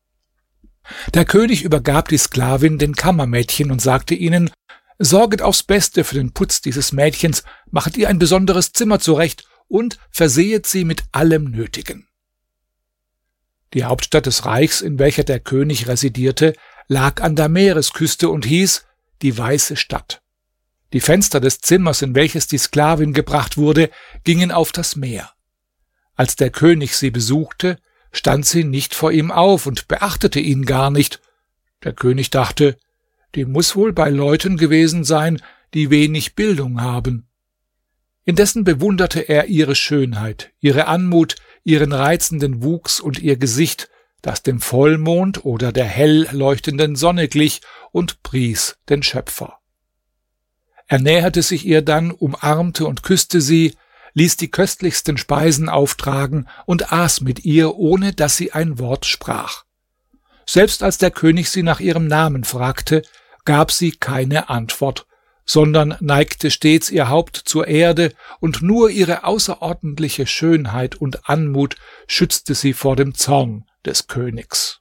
Der König übergab die Sklavin den Kammermädchen und sagte ihnen: »Sorget aufs Beste für den Putz dieses Mädchens, machet ihr ein besonderes Zimmer zurecht und versehet sie mit allem Nötigen.« Die Hauptstadt des Reichs, in welcher der König residierte, lag an der Meeresküste und hieß die Weiße Stadt. Die Fenster des Zimmers, in welches die Sklavin gebracht wurde, gingen auf das Meer. Als der König sie besuchte, stand sie nicht vor ihm auf und beachtete ihn gar nicht. Der König dachte, die muss wohl bei Leuten gewesen sein, die wenig Bildung haben. Indessen bewunderte er ihre Schönheit, ihre Anmut, ihren reizenden Wuchs und ihr Gesicht, das dem Vollmond oder der hell leuchtenden Sonne glich, und pries den Schöpfer. Er näherte sich ihr dann, umarmte und küsste sie, ließ die köstlichsten Speisen auftragen und aß mit ihr, ohne dass sie ein Wort sprach. Selbst als der König sie nach ihrem Namen fragte, gab sie keine Antwort, sondern neigte stets ihr Haupt zur Erde, und nur ihre außerordentliche Schönheit und Anmut schützte sie vor dem Zorn des Königs.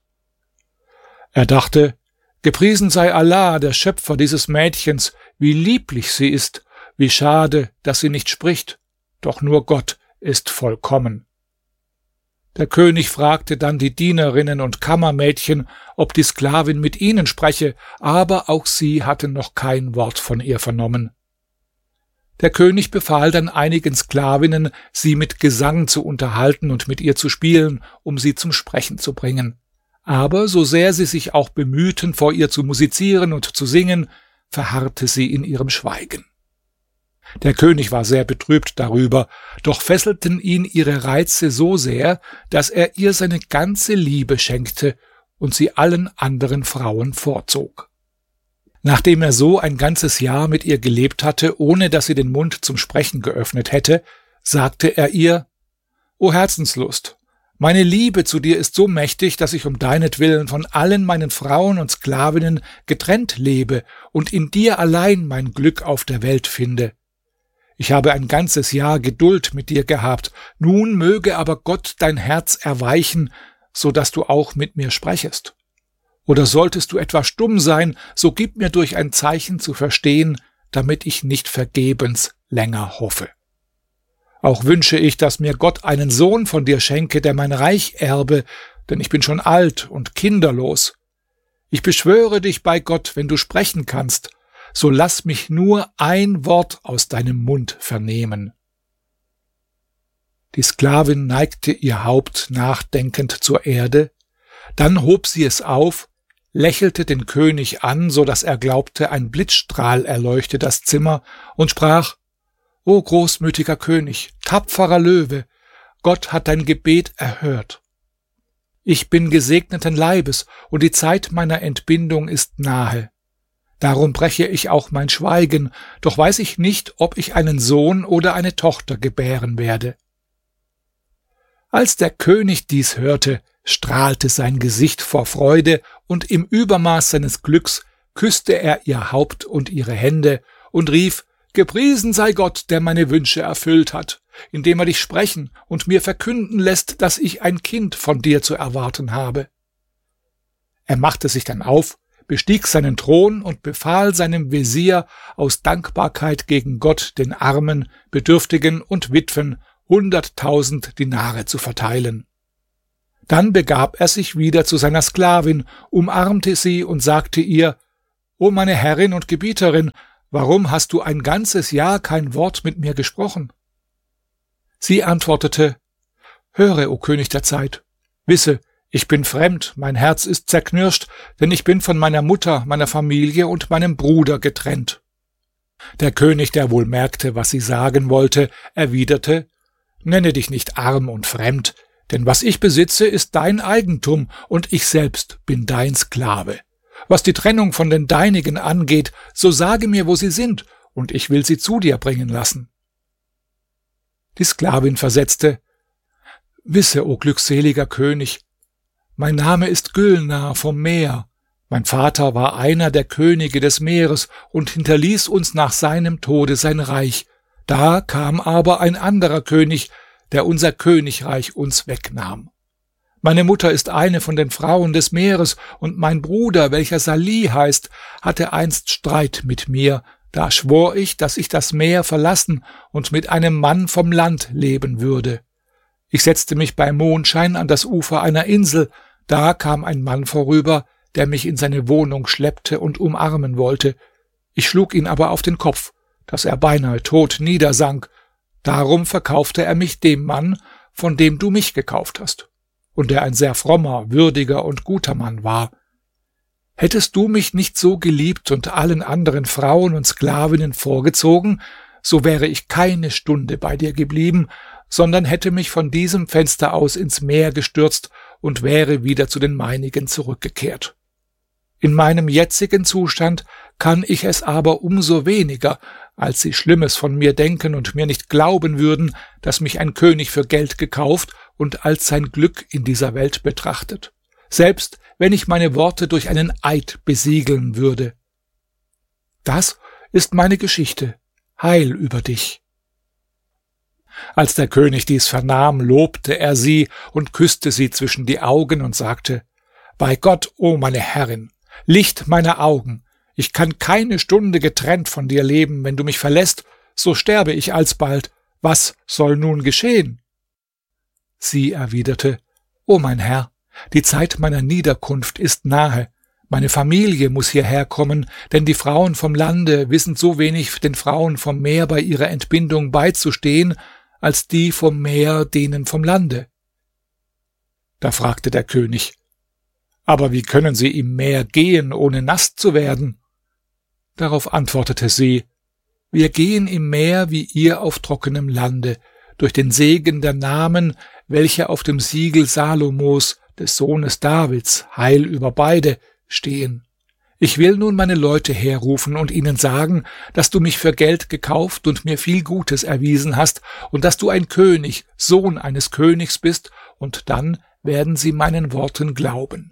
Er dachte: Gepriesen sei Allah, der Schöpfer dieses Mädchens, wie lieblich sie ist, wie schade, dass sie nicht spricht, doch nur Gott ist vollkommen. Der König fragte dann die Dienerinnen und Kammermädchen, ob die Sklavin mit ihnen spreche, aber auch sie hatten noch kein Wort von ihr vernommen. Der König befahl dann einigen Sklavinnen, sie mit Gesang zu unterhalten und mit ihr zu spielen, um sie zum Sprechen zu bringen. Aber so sehr sie sich auch bemühten, vor ihr zu musizieren und zu singen, verharrte sie in ihrem Schweigen. Der König war sehr betrübt darüber, doch fesselten ihn ihre Reize so sehr, dass er ihr seine ganze Liebe schenkte und sie allen anderen Frauen vorzog. Nachdem er so ein ganzes Jahr mit ihr gelebt hatte, ohne dass sie den Mund zum Sprechen geöffnet hätte, sagte er ihr: »O Herzenslust, meine Liebe zu dir ist so mächtig, dass ich um deinetwillen von allen meinen Frauen und Sklavinnen getrennt lebe und in dir allein mein Glück auf der Welt finde. Ich habe ein ganzes Jahr Geduld mit dir gehabt, nun möge aber Gott dein Herz erweichen, so dass du auch mit mir sprechest. Oder solltest du etwa stumm sein, so gib mir durch ein Zeichen zu verstehen, damit ich nicht vergebens länger hoffe. Auch wünsche ich, dass mir Gott einen Sohn von dir schenke, der mein Reich erbe, denn ich bin schon alt und kinderlos. Ich beschwöre dich bei Gott, wenn du sprechen kannst, so lass mich nur ein Wort aus deinem Mund vernehmen.« Die Sklavin neigte ihr Haupt nachdenkend zur Erde, dann hob sie es auf, lächelte den König an, so dass er glaubte, ein Blitzstrahl erleuchte das Zimmer, und sprach: »O großmütiger König, tapferer Löwe, Gott hat dein Gebet erhört. Ich bin gesegneten Leibes, und die Zeit meiner Entbindung ist nahe. Darum breche ich auch mein Schweigen, doch weiß ich nicht, ob ich einen Sohn oder eine Tochter gebären werde.« Als der König dies hörte, strahlte sein Gesicht vor Freude, und im Übermaß seines Glücks küsste er ihr Haupt und ihre Hände und rief: »Gepriesen sei Gott, der meine Wünsche erfüllt hat, indem er dich sprechen und mir verkünden lässt, dass ich ein Kind von dir zu erwarten habe.« Er machte sich dann auf, bestieg seinen Thron und befahl seinem Wesir, aus Dankbarkeit gegen Gott den Armen, Bedürftigen und Witwen 100.000 Dinare zu verteilen. Dann begab er sich wieder zu seiner Sklavin, umarmte sie und sagte ihr: »O meine Herrin und Gebieterin, warum hast du ein ganzes Jahr kein Wort mit mir gesprochen?« Sie antwortete: »Höre, o König der Zeit, wisse, ich bin fremd, mein Herz ist zerknirscht, denn ich bin von meiner Mutter, meiner Familie und meinem Bruder getrennt.« Der König, der wohl merkte, was sie sagen wollte, erwiderte: »Nenne dich nicht arm und fremd, denn was ich besitze, ist dein Eigentum, und ich selbst bin dein Sklave. Was die Trennung von den Deinigen angeht, so sage mir, wo sie sind, und ich will sie zu dir bringen lassen.« Die Sklavin versetzte: »Wisse, o glückseliger König, mein Name ist Gülnar vom Meer. Mein Vater war einer der Könige des Meeres und hinterließ uns nach seinem Tode sein Reich. Da kam aber ein anderer König, der unser Königreich uns wegnahm. Meine Mutter ist eine von den Frauen des Meeres, und mein Bruder, welcher Salih heißt, hatte einst Streit mit mir. Da schwor ich, dass ich das Meer verlassen und mit einem Mann vom Land leben würde. Ich setzte mich bei Mondschein an das Ufer einer Insel. Da kam ein Mann vorüber, der mich in seine Wohnung schleppte und umarmen wollte. Ich schlug ihn aber auf den Kopf, dass er beinahe tot niedersank. Darum verkaufte er mich dem Mann, von dem du mich gekauft hast, und der ein sehr frommer, würdiger und guter Mann war. Hättest du mich nicht so geliebt und allen anderen Frauen und Sklavinnen vorgezogen, so wäre ich keine Stunde bei dir geblieben, sondern hätte mich von diesem Fenster aus ins Meer gestürzt und wäre wieder zu den meinigen zurückgekehrt. In meinem jetzigen Zustand kann ich es aber umso weniger, als sie Schlimmes von mir denken und mir nicht glauben würden, dass mich ein König für Geld gekauft und als sein Glück in dieser Welt betrachtet, selbst wenn ich meine Worte durch einen Eid besiegeln würde. Das ist meine Geschichte. Heil über dich.« Als der König dies vernahm, lobte er sie und küsste sie zwischen die Augen und sagte: »Bei Gott, o meine Herrin, Licht meiner Augen, ich kann keine Stunde getrennt von dir leben. Wenn du mich verlässt, so sterbe ich alsbald. Was soll nun geschehen?« Sie erwiderte: »O mein Herr, die Zeit meiner Niederkunft ist nahe. Meine Familie muss hierher kommen, denn die Frauen vom Lande wissen so wenig den Frauen vom Meer bei ihrer Entbindung beizustehen, als die vom Meer denen vom Lande.« Da fragte der König: »Aber wie können sie im Meer gehen, ohne nass zu werden?« Darauf antwortete sie: »Wir gehen im Meer wie ihr auf trockenem Lande, durch den Segen der Namen, welche auf dem Siegel Salomos, des Sohnes Davids, Heil über beide, stehen. Ich will nun meine Leute herrufen und ihnen sagen, dass du mich für Geld gekauft und mir viel Gutes erwiesen hast und dass du ein König, Sohn eines Königs bist, und dann werden sie meinen Worten glauben.«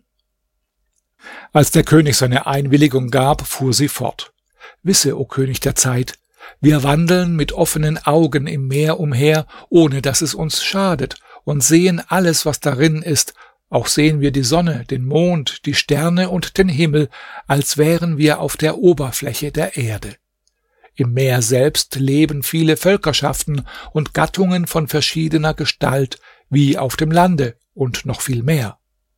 Als der König seine Einwilligung gab, fuhr sie fort: »Wisse, o König der Zeit, wir wandeln mit offenen Augen im Meer umher, ohne dass es uns schadet, und sehen alles, was darin ist. Auch sehen wir die Sonne, den Mond, die Sterne und den Himmel, als wären wir auf der Oberfläche der Erde. Im Meer selbst leben viele Völkerschaften und Gattungen von verschiedener Gestalt, wie auf dem Lande, und noch viel mehr.«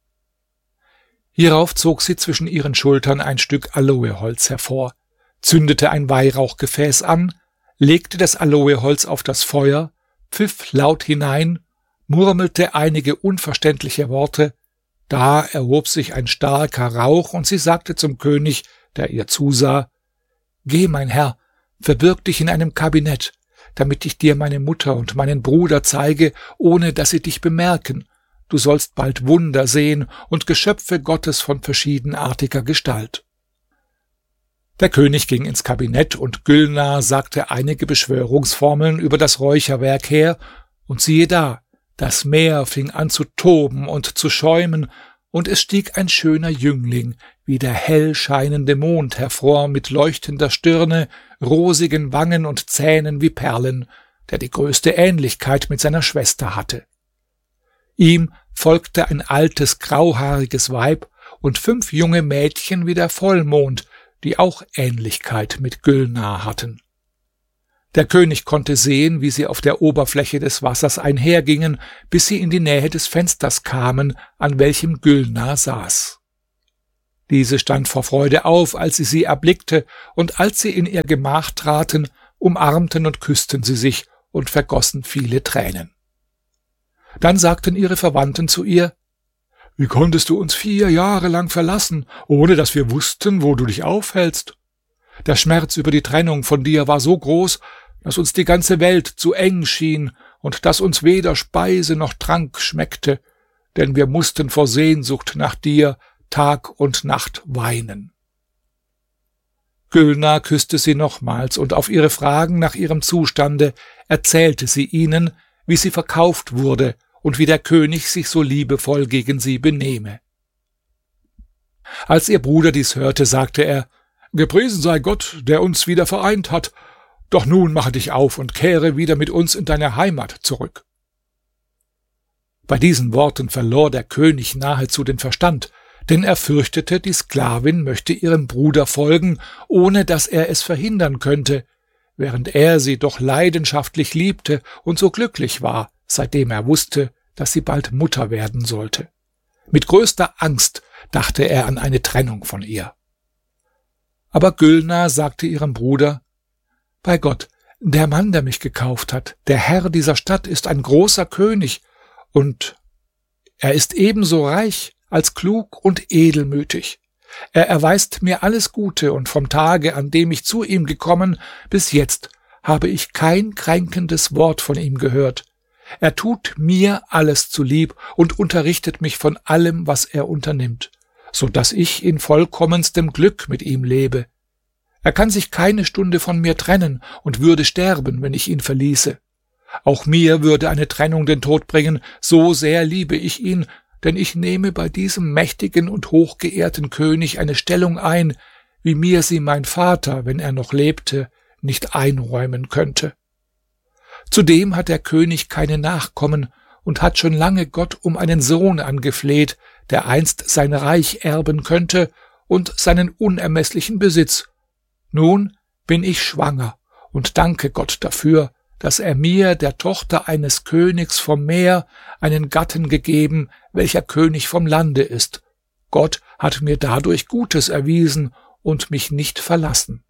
Hierauf zog sie zwischen ihren Schultern ein Stück Aloeholz hervor, zündete ein Weihrauchgefäß an, legte das Aloeholz auf das Feuer, pfiff laut hinein, murmelte einige unverständliche Worte. Da erhob sich ein starker Rauch, und sie sagte zum König, der ihr zusah: »Geh, mein Herr, verbirg dich in einem Kabinett, damit ich dir meine Mutter und meinen Bruder zeige, ohne dass sie dich bemerken. Du sollst bald Wunder sehen und Geschöpfe Gottes von verschiedenartiger Gestalt.« Der König ging ins Kabinett, und Gülnar sagte einige Beschwörungsformeln über das Räucherwerk her, und siehe da, das Meer fing an zu toben und zu schäumen, und es stieg ein schöner Jüngling, wie der hell scheinende Mond, hervor, mit leuchtender Stirne, rosigen Wangen und Zähnen wie Perlen, der die größte Ähnlichkeit mit seiner Schwester hatte. Ihm folgte ein altes, grauhaariges Weib, und 5 junge Mädchen wie der Vollmond, die auch Ähnlichkeit mit Gülnar hatten. Der König konnte sehen, wie sie auf der Oberfläche des Wassers einhergingen, bis sie in die Nähe des Fensters kamen, an welchem Gülnar saß. Diese stand vor Freude auf, als sie erblickte, und als sie in ihr Gemach traten, umarmten und küssten sie sich und vergossen viele Tränen. Dann sagten ihre Verwandten zu ihr: »Wie konntest du uns 4 Jahre lang verlassen, ohne dass wir wussten, wo du dich aufhältst? Der Schmerz über die Trennung von dir war so groß, dass uns die ganze Welt zu eng schien und dass uns weder Speise noch Trank schmeckte, denn wir mussten vor Sehnsucht nach dir Tag und Nacht weinen.« Gülnar küsste sie nochmals, und auf ihre Fragen nach ihrem Zustande erzählte sie ihnen, wie sie verkauft wurde und wie der König sich so liebevoll gegen sie benehme. Als ihr Bruder dies hörte, sagte er: »Gepriesen sei Gott, der uns wieder vereint hat. Doch nun mache dich auf und kehre wieder mit uns in deine Heimat zurück.« Bei diesen Worten verlor der König nahezu den Verstand, denn er fürchtete, die Sklavin möchte ihrem Bruder folgen, ohne dass er es verhindern könnte, während er sie doch leidenschaftlich liebte und so glücklich war, seitdem er wusste, dass sie bald Mutter werden sollte. Mit größter Angst dachte er an eine Trennung von ihr. Aber Gülnar sagte ihrem Bruder: »Bei Gott, der Mann, der mich gekauft hat, der Herr dieser Stadt, ist ein großer König, und er ist ebenso reich als klug und edelmütig. Er erweist mir alles Gute, und vom Tage, an dem ich zu ihm gekommen, bis jetzt habe ich kein kränkendes Wort von ihm gehört. Er tut mir alles zulieb und unterrichtet mich von allem, was er unternimmt, so dass ich in vollkommenstem Glück mit ihm lebe. Er kann sich keine Stunde von mir trennen und würde sterben, wenn ich ihn verließe. Auch mir würde eine Trennung den Tod bringen, so sehr liebe ich ihn, denn ich nehme bei diesem mächtigen und hochgeehrten König eine Stellung ein, wie mir sie mein Vater, wenn er noch lebte, nicht einräumen könnte. Zudem hat der König keine Nachkommen und hat schon lange Gott um einen Sohn angefleht, der einst sein Reich erben könnte und seinen unermesslichen Besitz. Nun bin ich schwanger und danke Gott dafür, dass er mir, der Tochter eines Königs vom Meer, einen Gatten gegeben, welcher König vom Lande ist. Gott hat mir dadurch Gutes erwiesen und mich nicht verlassen.«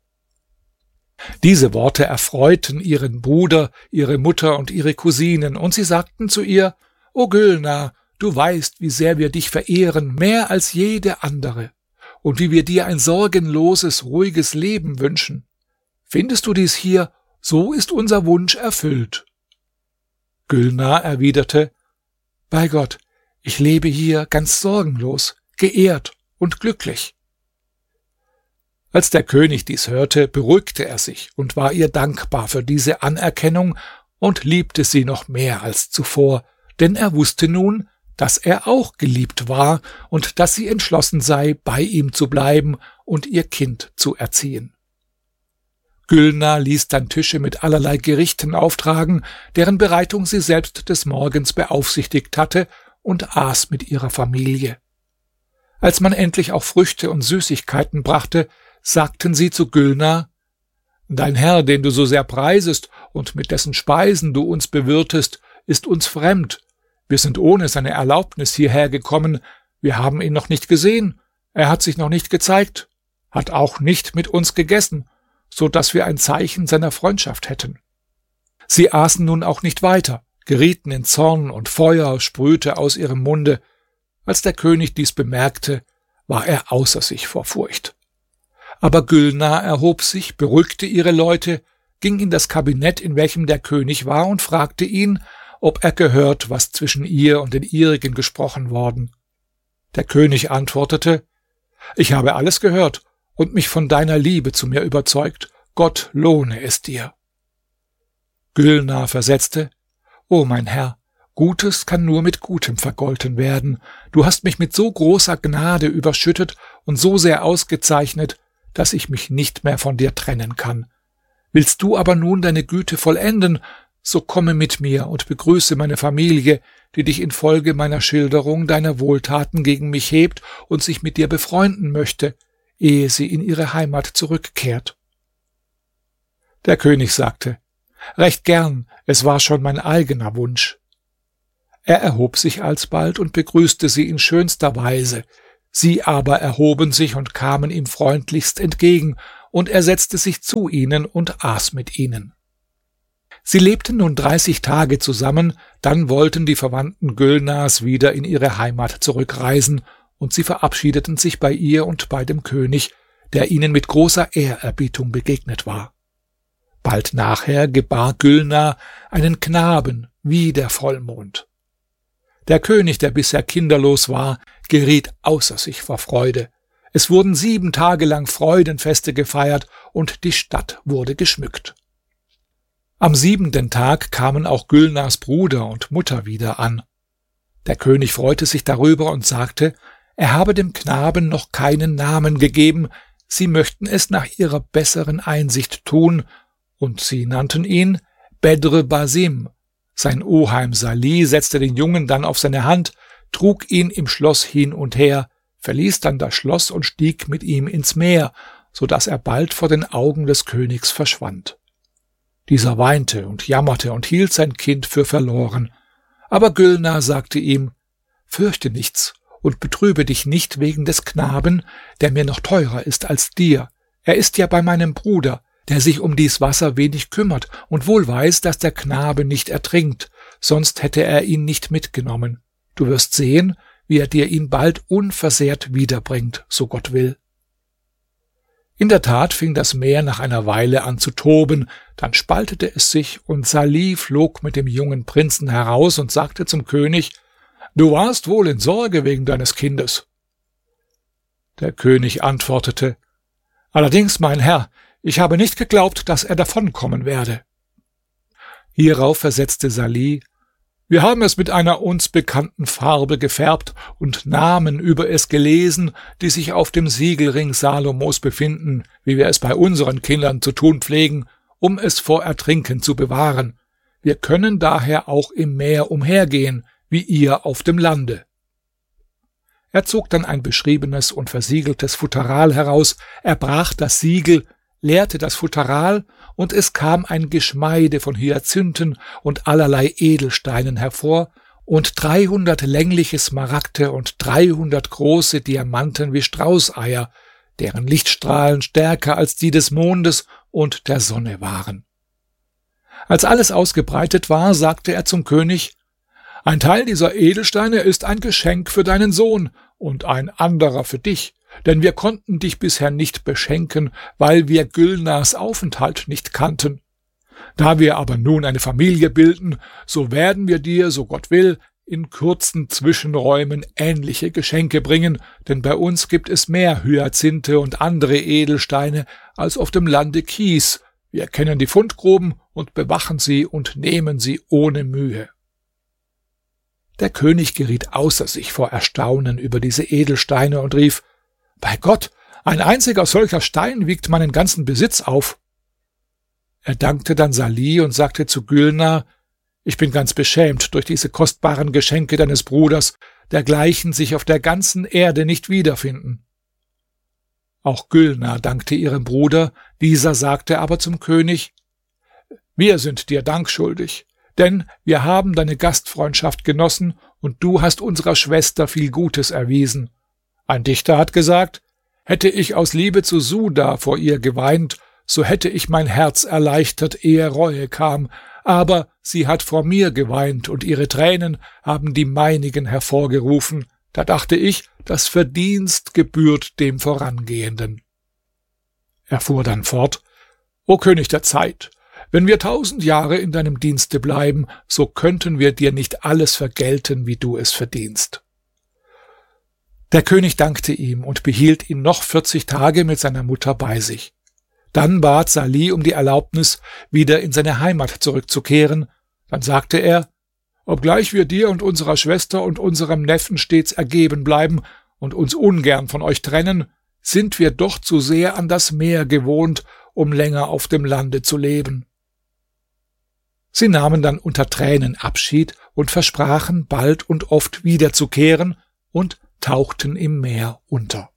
Diese Worte erfreuten ihren Bruder, ihre Mutter und ihre Cousinen, und sie sagten zu ihr: »O Gülnar, du weißt, wie sehr wir dich verehren, mehr als jede andere, und wie wir dir ein sorgenloses, ruhiges Leben wünschen. Findest du dies hier, so ist unser Wunsch erfüllt.« Gülnar erwiderte: »Bei Gott, ich lebe hier ganz sorgenlos, geehrt und glücklich.« Als der König dies hörte, beruhigte er sich und war ihr dankbar für diese Anerkennung und liebte sie noch mehr als zuvor, denn er wusste nun, dass er auch geliebt war und dass sie entschlossen sei, bei ihm zu bleiben und ihr Kind zu erziehen. Gülnar ließ dann Tische mit allerlei Gerichten auftragen, deren Bereitung sie selbst des Morgens beaufsichtigt hatte, und aß mit ihrer Familie. Als man endlich auch Früchte und Süßigkeiten brachte, sagten sie zu Gülnar: »Dein Herr, den du so sehr preisest und mit dessen Speisen du uns bewirtest, ist uns fremd. Wir sind ohne seine Erlaubnis hierher gekommen, wir haben ihn noch nicht gesehen, er hat sich noch nicht gezeigt, hat auch nicht mit uns gegessen, so dass wir ein Zeichen seiner Freundschaft hätten.« Sie aßen nun auch nicht weiter, gerieten in Zorn, und Feuer sprühte aus ihrem Munde. Als der König dies bemerkte, war er außer sich vor Furcht. Aber Gülnar erhob sich, beruhigte ihre Leute, ging in das Kabinett, in welchem der König war, und fragte ihn, ob er gehört, was zwischen ihr und den ihrigen gesprochen worden. Der König antwortete: »Ich habe alles gehört und mich von deiner Liebe zu mir überzeugt. Gott lohne es dir.« Gülnar versetzte: »O mein Herr, Gutes kann nur mit Gutem vergolten werden. Du hast mich mit so großer Gnade überschüttet und so sehr ausgezeichnet, dass ich mich nicht mehr von dir trennen kann. Willst du aber nun deine Güte vollenden, so komme mit mir und begrüße meine Familie, die dich infolge meiner Schilderung deiner Wohltaten gegen mich hebt und sich mit dir befreunden möchte, ehe sie in ihre Heimat zurückkehrt.« Der König sagte: »Recht gern, es war schon mein eigener Wunsch.« Er erhob sich alsbald und begrüßte sie in schönster Weise. Sie aber erhoben sich und kamen ihm freundlichst entgegen, und er setzte sich zu ihnen und aß mit ihnen. Sie lebten nun 30 Tage zusammen, dann wollten die Verwandten Gülnars wieder in ihre Heimat zurückreisen, und sie verabschiedeten sich bei ihr und bei dem König, der ihnen mit großer Ehrerbietung begegnet war. Bald nachher gebar Gülnar einen Knaben wie der Vollmond. Der König, der bisher kinderlos war, geriet außer sich vor Freude. Es wurden 7 Tage lang Freudenfeste gefeiert, und die Stadt wurde geschmückt. Am 7. Tag kamen auch Gülnars Bruder und Mutter wieder an. Der König freute sich darüber und sagte, er habe dem Knaben noch keinen Namen gegeben, sie möchten es nach ihrer besseren Einsicht tun, und sie nannten ihn Bedr Basim. Sein Oheim Salih setzte den Jungen dann auf seine Hand, trug ihn im Schloss hin und her, verließ dann das Schloss und stieg mit ihm ins Meer, so dass er bald vor den Augen des Königs verschwand. Dieser weinte und jammerte und hielt sein Kind für verloren. Aber Gülnar sagte ihm: »Fürchte nichts und betrübe dich nicht wegen des Knaben, der mir noch teurer ist als dir. Er ist ja bei meinem Bruder, der sich um dies Wasser wenig kümmert und wohl weiß, dass der Knabe nicht ertrinkt, sonst hätte er ihn nicht mitgenommen. Du wirst sehen, wie er dir ihn bald unversehrt wiederbringt, so Gott will.« In der Tat fing das Meer nach einer Weile an zu toben, dann spaltete es sich, und Salih flog mit dem jungen Prinzen heraus und sagte zum König: »Du warst wohl in Sorge wegen deines Kindes.« Der König antwortete: »Allerdings, mein Herr, ich habe nicht geglaubt, dass er davonkommen werde.« Hierauf versetzte Salih: »Wir haben es mit einer uns bekannten Farbe gefärbt und Namen über es gelesen, die sich auf dem Siegelring Salomos befinden, wie wir es bei unseren Kindern zu tun pflegen, um es vor Ertrinken zu bewahren. Wir können daher auch im Meer umhergehen, wie ihr auf dem Lande.« Er zog dann ein beschriebenes und versiegeltes Futteral heraus, erbrach das Siegel, leerte das Futteral, und es kam ein Geschmeide von Hyazinthen und allerlei Edelsteinen hervor und 300 längliche Smaragde und 300 große Diamanten wie Straußeier, deren Lichtstrahlen stärker als die des Mondes und der Sonne waren. Als alles ausgebreitet war, sagte er zum König: »Ein Teil dieser Edelsteine ist ein Geschenk für deinen Sohn und ein anderer für dich, denn wir konnten dich bisher nicht beschenken, weil wir Gülnars Aufenthalt nicht kannten. Da wir aber nun eine Familie bilden, so werden wir dir, so Gott will, in kurzen Zwischenräumen ähnliche Geschenke bringen, denn bei uns gibt es mehr Hyazinthe und andere Edelsteine als auf dem Lande Kies. Wir kennen die Fundgruben und bewachen sie und nehmen sie ohne Mühe.« Der König geriet außer sich vor Erstaunen über diese Edelsteine und rief: »Bei Gott, ein einziger solcher Stein wiegt meinen ganzen Besitz auf.« Er dankte dann Salih und sagte zu Gülnar: »Ich bin ganz beschämt durch diese kostbaren Geschenke deines Bruders, dergleichen sich auf der ganzen Erde nicht wiederfinden.« Auch Gülnar dankte ihrem Bruder, dieser sagte aber zum König: »Wir sind dir Dank schuldig, denn wir haben deine Gastfreundschaft genossen, und du hast unserer Schwester viel Gutes erwiesen. Ein Dichter hat gesagt: Hätte ich aus Liebe zu Suda vor ihr geweint, so hätte ich mein Herz erleichtert, ehe Reue kam, aber sie hat vor mir geweint, und ihre Tränen haben die meinigen hervorgerufen. Da dachte ich, das Verdienst gebührt dem Vorangehenden.« Er fuhr dann fort: »O König der Zeit, wenn wir 1000 Jahre in deinem Dienste bleiben, so könnten wir dir nicht alles vergelten, wie du es verdienst.« Der König dankte ihm und behielt ihn noch 40 Tage mit seiner Mutter bei sich. Dann bat Salih um die Erlaubnis, wieder in seine Heimat zurückzukehren. Dann sagte er: »Obgleich wir dir und unserer Schwester und unserem Neffen stets ergeben bleiben und uns ungern von euch trennen, sind wir doch zu sehr an das Meer gewohnt, um länger auf dem Lande zu leben.« Sie nahmen dann unter Tränen Abschied und versprachen, bald und oft wiederzukehren, und tauchten im Meer unter.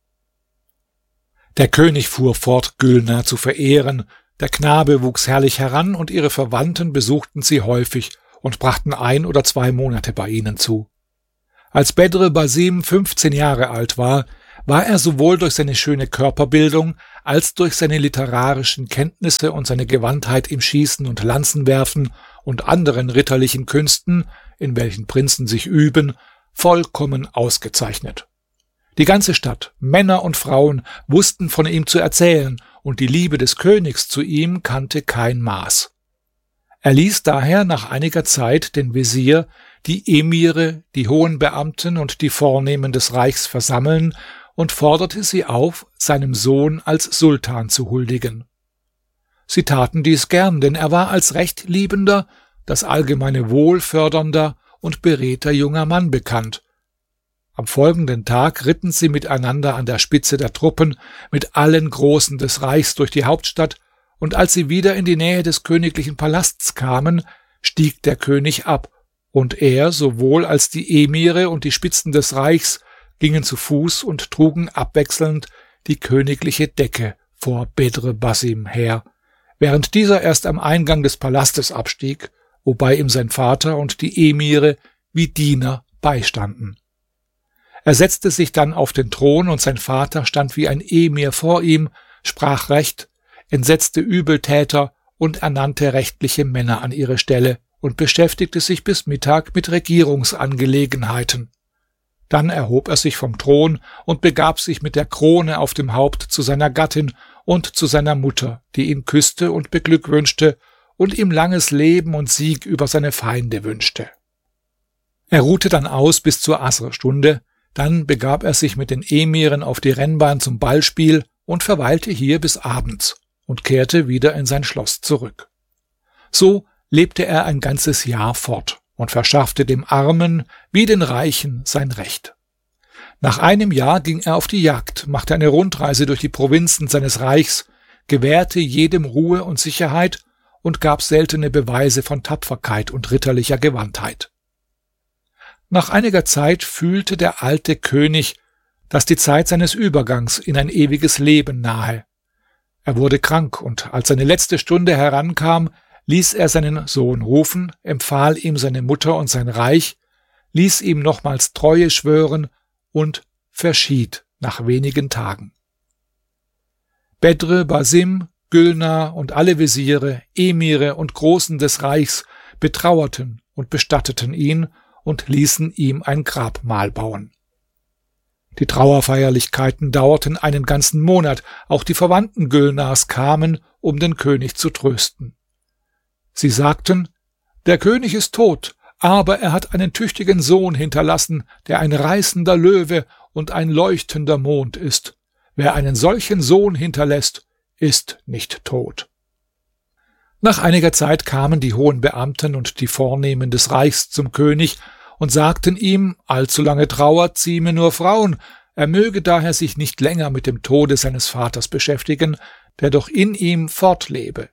Der König fuhr fort, Gülnar zu verehren. Der Knabe wuchs herrlich heran, und ihre Verwandten besuchten sie häufig und brachten 1 oder 2 Monate bei ihnen zu. Als Bedr Basim 15 Jahre alt war er sowohl durch seine schöne Körperbildung als durch seine literarischen Kenntnisse und seine Gewandtheit im Schießen und Lanzenwerfen und anderen ritterlichen Künsten, in welchen Prinzen sich üben, vollkommen ausgezeichnet. Die ganze Stadt, Männer und Frauen, wussten von ihm zu erzählen, und die Liebe des Königs zu ihm kannte kein Maß. Er ließ daher nach einiger Zeit den Wesir, die Emire, die hohen Beamten und die Vornehmen des Reichs versammeln und forderte sie auf, seinem Sohn als Sultan zu huldigen. Sie taten dies gern, denn er war als rechtliebender, das allgemeine Wohl fördernder und beredter junger Mann bekannt. Am folgenden Tag ritten sie miteinander an der Spitze der Truppen mit allen Großen des Reichs durch die Hauptstadt, und als sie wieder in die Nähe des königlichen Palasts kamen, stieg der König ab, und er sowohl als die Emire und die Spitzen des Reichs gingen zu Fuß und trugen abwechselnd die königliche Decke vor Bedr Basim her, während dieser erst am Eingang des Palastes abstieg, wobei ihm sein Vater und die Emire wie Diener beistanden. Er setzte sich dann auf den Thron, und sein Vater stand wie ein Emir vor ihm, sprach Recht, entsetzte Übeltäter und ernannte rechtliche Männer an ihre Stelle und beschäftigte sich bis Mittag mit Regierungsangelegenheiten. Dann erhob er sich vom Thron und begab sich mit der Krone auf dem Haupt zu seiner Gattin und zu seiner Mutter, die ihn küsste und beglückwünschte und ihm langes Leben und Sieg über seine Feinde wünschte. Er ruhte dann aus bis zur Asrstunde, dann begab er sich mit den Emiren auf die Rennbahn zum Ballspiel und verweilte hier bis abends und kehrte wieder in sein Schloss zurück. So lebte er ein ganzes Jahr fort und verschaffte dem Armen wie den Reichen sein Recht. Nach einem Jahr ging er auf die Jagd, machte eine Rundreise durch die Provinzen seines Reichs, gewährte jedem Ruhe und Sicherheit und gab seltene Beweise von Tapferkeit und ritterlicher Gewandtheit. Nach einiger Zeit fühlte der alte König, dass die Zeit seines Übergangs in ein ewiges Leben nahe. Er wurde krank, und als seine letzte Stunde herankam, ließ er seinen Sohn rufen, empfahl ihm seine Mutter und sein Reich, ließ ihm nochmals Treue schwören und verschied nach wenigen Tagen. Bedr Basim, Gülnar und alle Wesire, Emire und Großen des Reichs betrauerten und bestatteten ihn und ließen ihm ein Grabmal bauen. Die Trauerfeierlichkeiten dauerten einen ganzen Monat, auch die Verwandten Gülnars kamen, um den König zu trösten. Sie sagten, der König ist tot, aber er hat einen tüchtigen Sohn hinterlassen, der ein reißender Löwe und ein leuchtender Mond ist. Wer einen solchen Sohn hinterlässt, ist nicht tot. Nach einiger Zeit kamen die hohen Beamten und die Vornehmen des Reichs zum König und sagten ihm, allzu lange Trauer zieme nur Frauen, er möge daher sich nicht länger mit dem Tode seines Vaters beschäftigen, der doch in ihm fortlebe.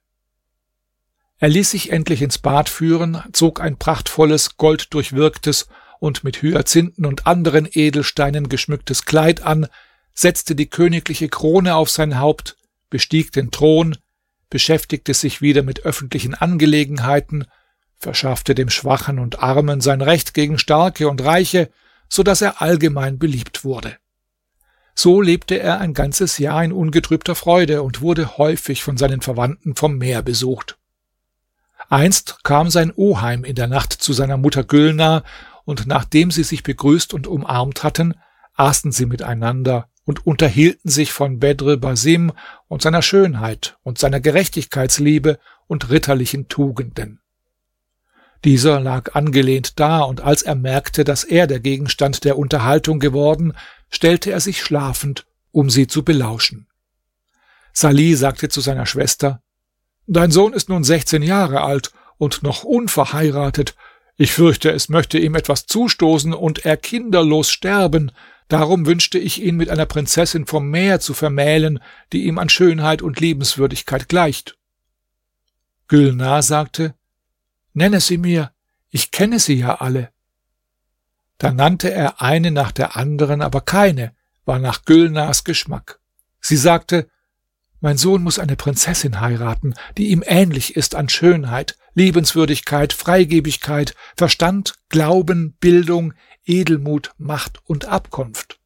Er ließ sich endlich ins Bad führen, zog ein prachtvolles, golddurchwirktes und mit Hyazinthen und anderen Edelsteinen geschmücktes Kleid an, setzte die königliche Krone auf sein Haupt, bestieg den Thron, beschäftigte sich wieder mit öffentlichen Angelegenheiten, verschaffte dem Schwachen und Armen sein Recht gegen Starke und Reiche, so dass er allgemein beliebt wurde. So lebte er ein ganzes Jahr in ungetrübter Freude und wurde häufig von seinen Verwandten vom Meer besucht. Einst kam sein Oheim in der Nacht zu seiner Mutter Gülnar, und nachdem sie sich begrüßt und umarmt hatten, aßen sie miteinander und unterhielten sich von Bedr Basim und seiner Schönheit und seiner Gerechtigkeitsliebe und ritterlichen Tugenden. Dieser lag angelehnt da, und als er merkte, dass er der Gegenstand der Unterhaltung geworden, stellte er sich schlafend, um sie zu belauschen. Salih sagte zu seiner Schwester: »Dein Sohn ist nun 16 Jahre alt und noch unverheiratet. Ich fürchte, es möchte ihm etwas zustoßen und er kinderlos sterben. Darum wünschte ich ihn mit einer Prinzessin vom Meer zu vermählen, die ihm an Schönheit und Liebenswürdigkeit gleicht.« Gülnar sagte: Nenne sie mir, ich kenne sie ja alle. Da nannte er eine nach der anderen, aber keine war nach Gülnars Geschmack. Sie sagte, mein Sohn muss eine Prinzessin heiraten, die ihm ähnlich ist an Schönheit, Liebenswürdigkeit, Freigebigkeit, Verstand, Glauben, Bildung, Edelmut, Macht und Abkunft.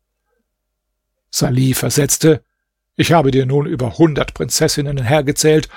Salih versetzte, ich habe dir nun über 100 Prinzessinnen hergezählt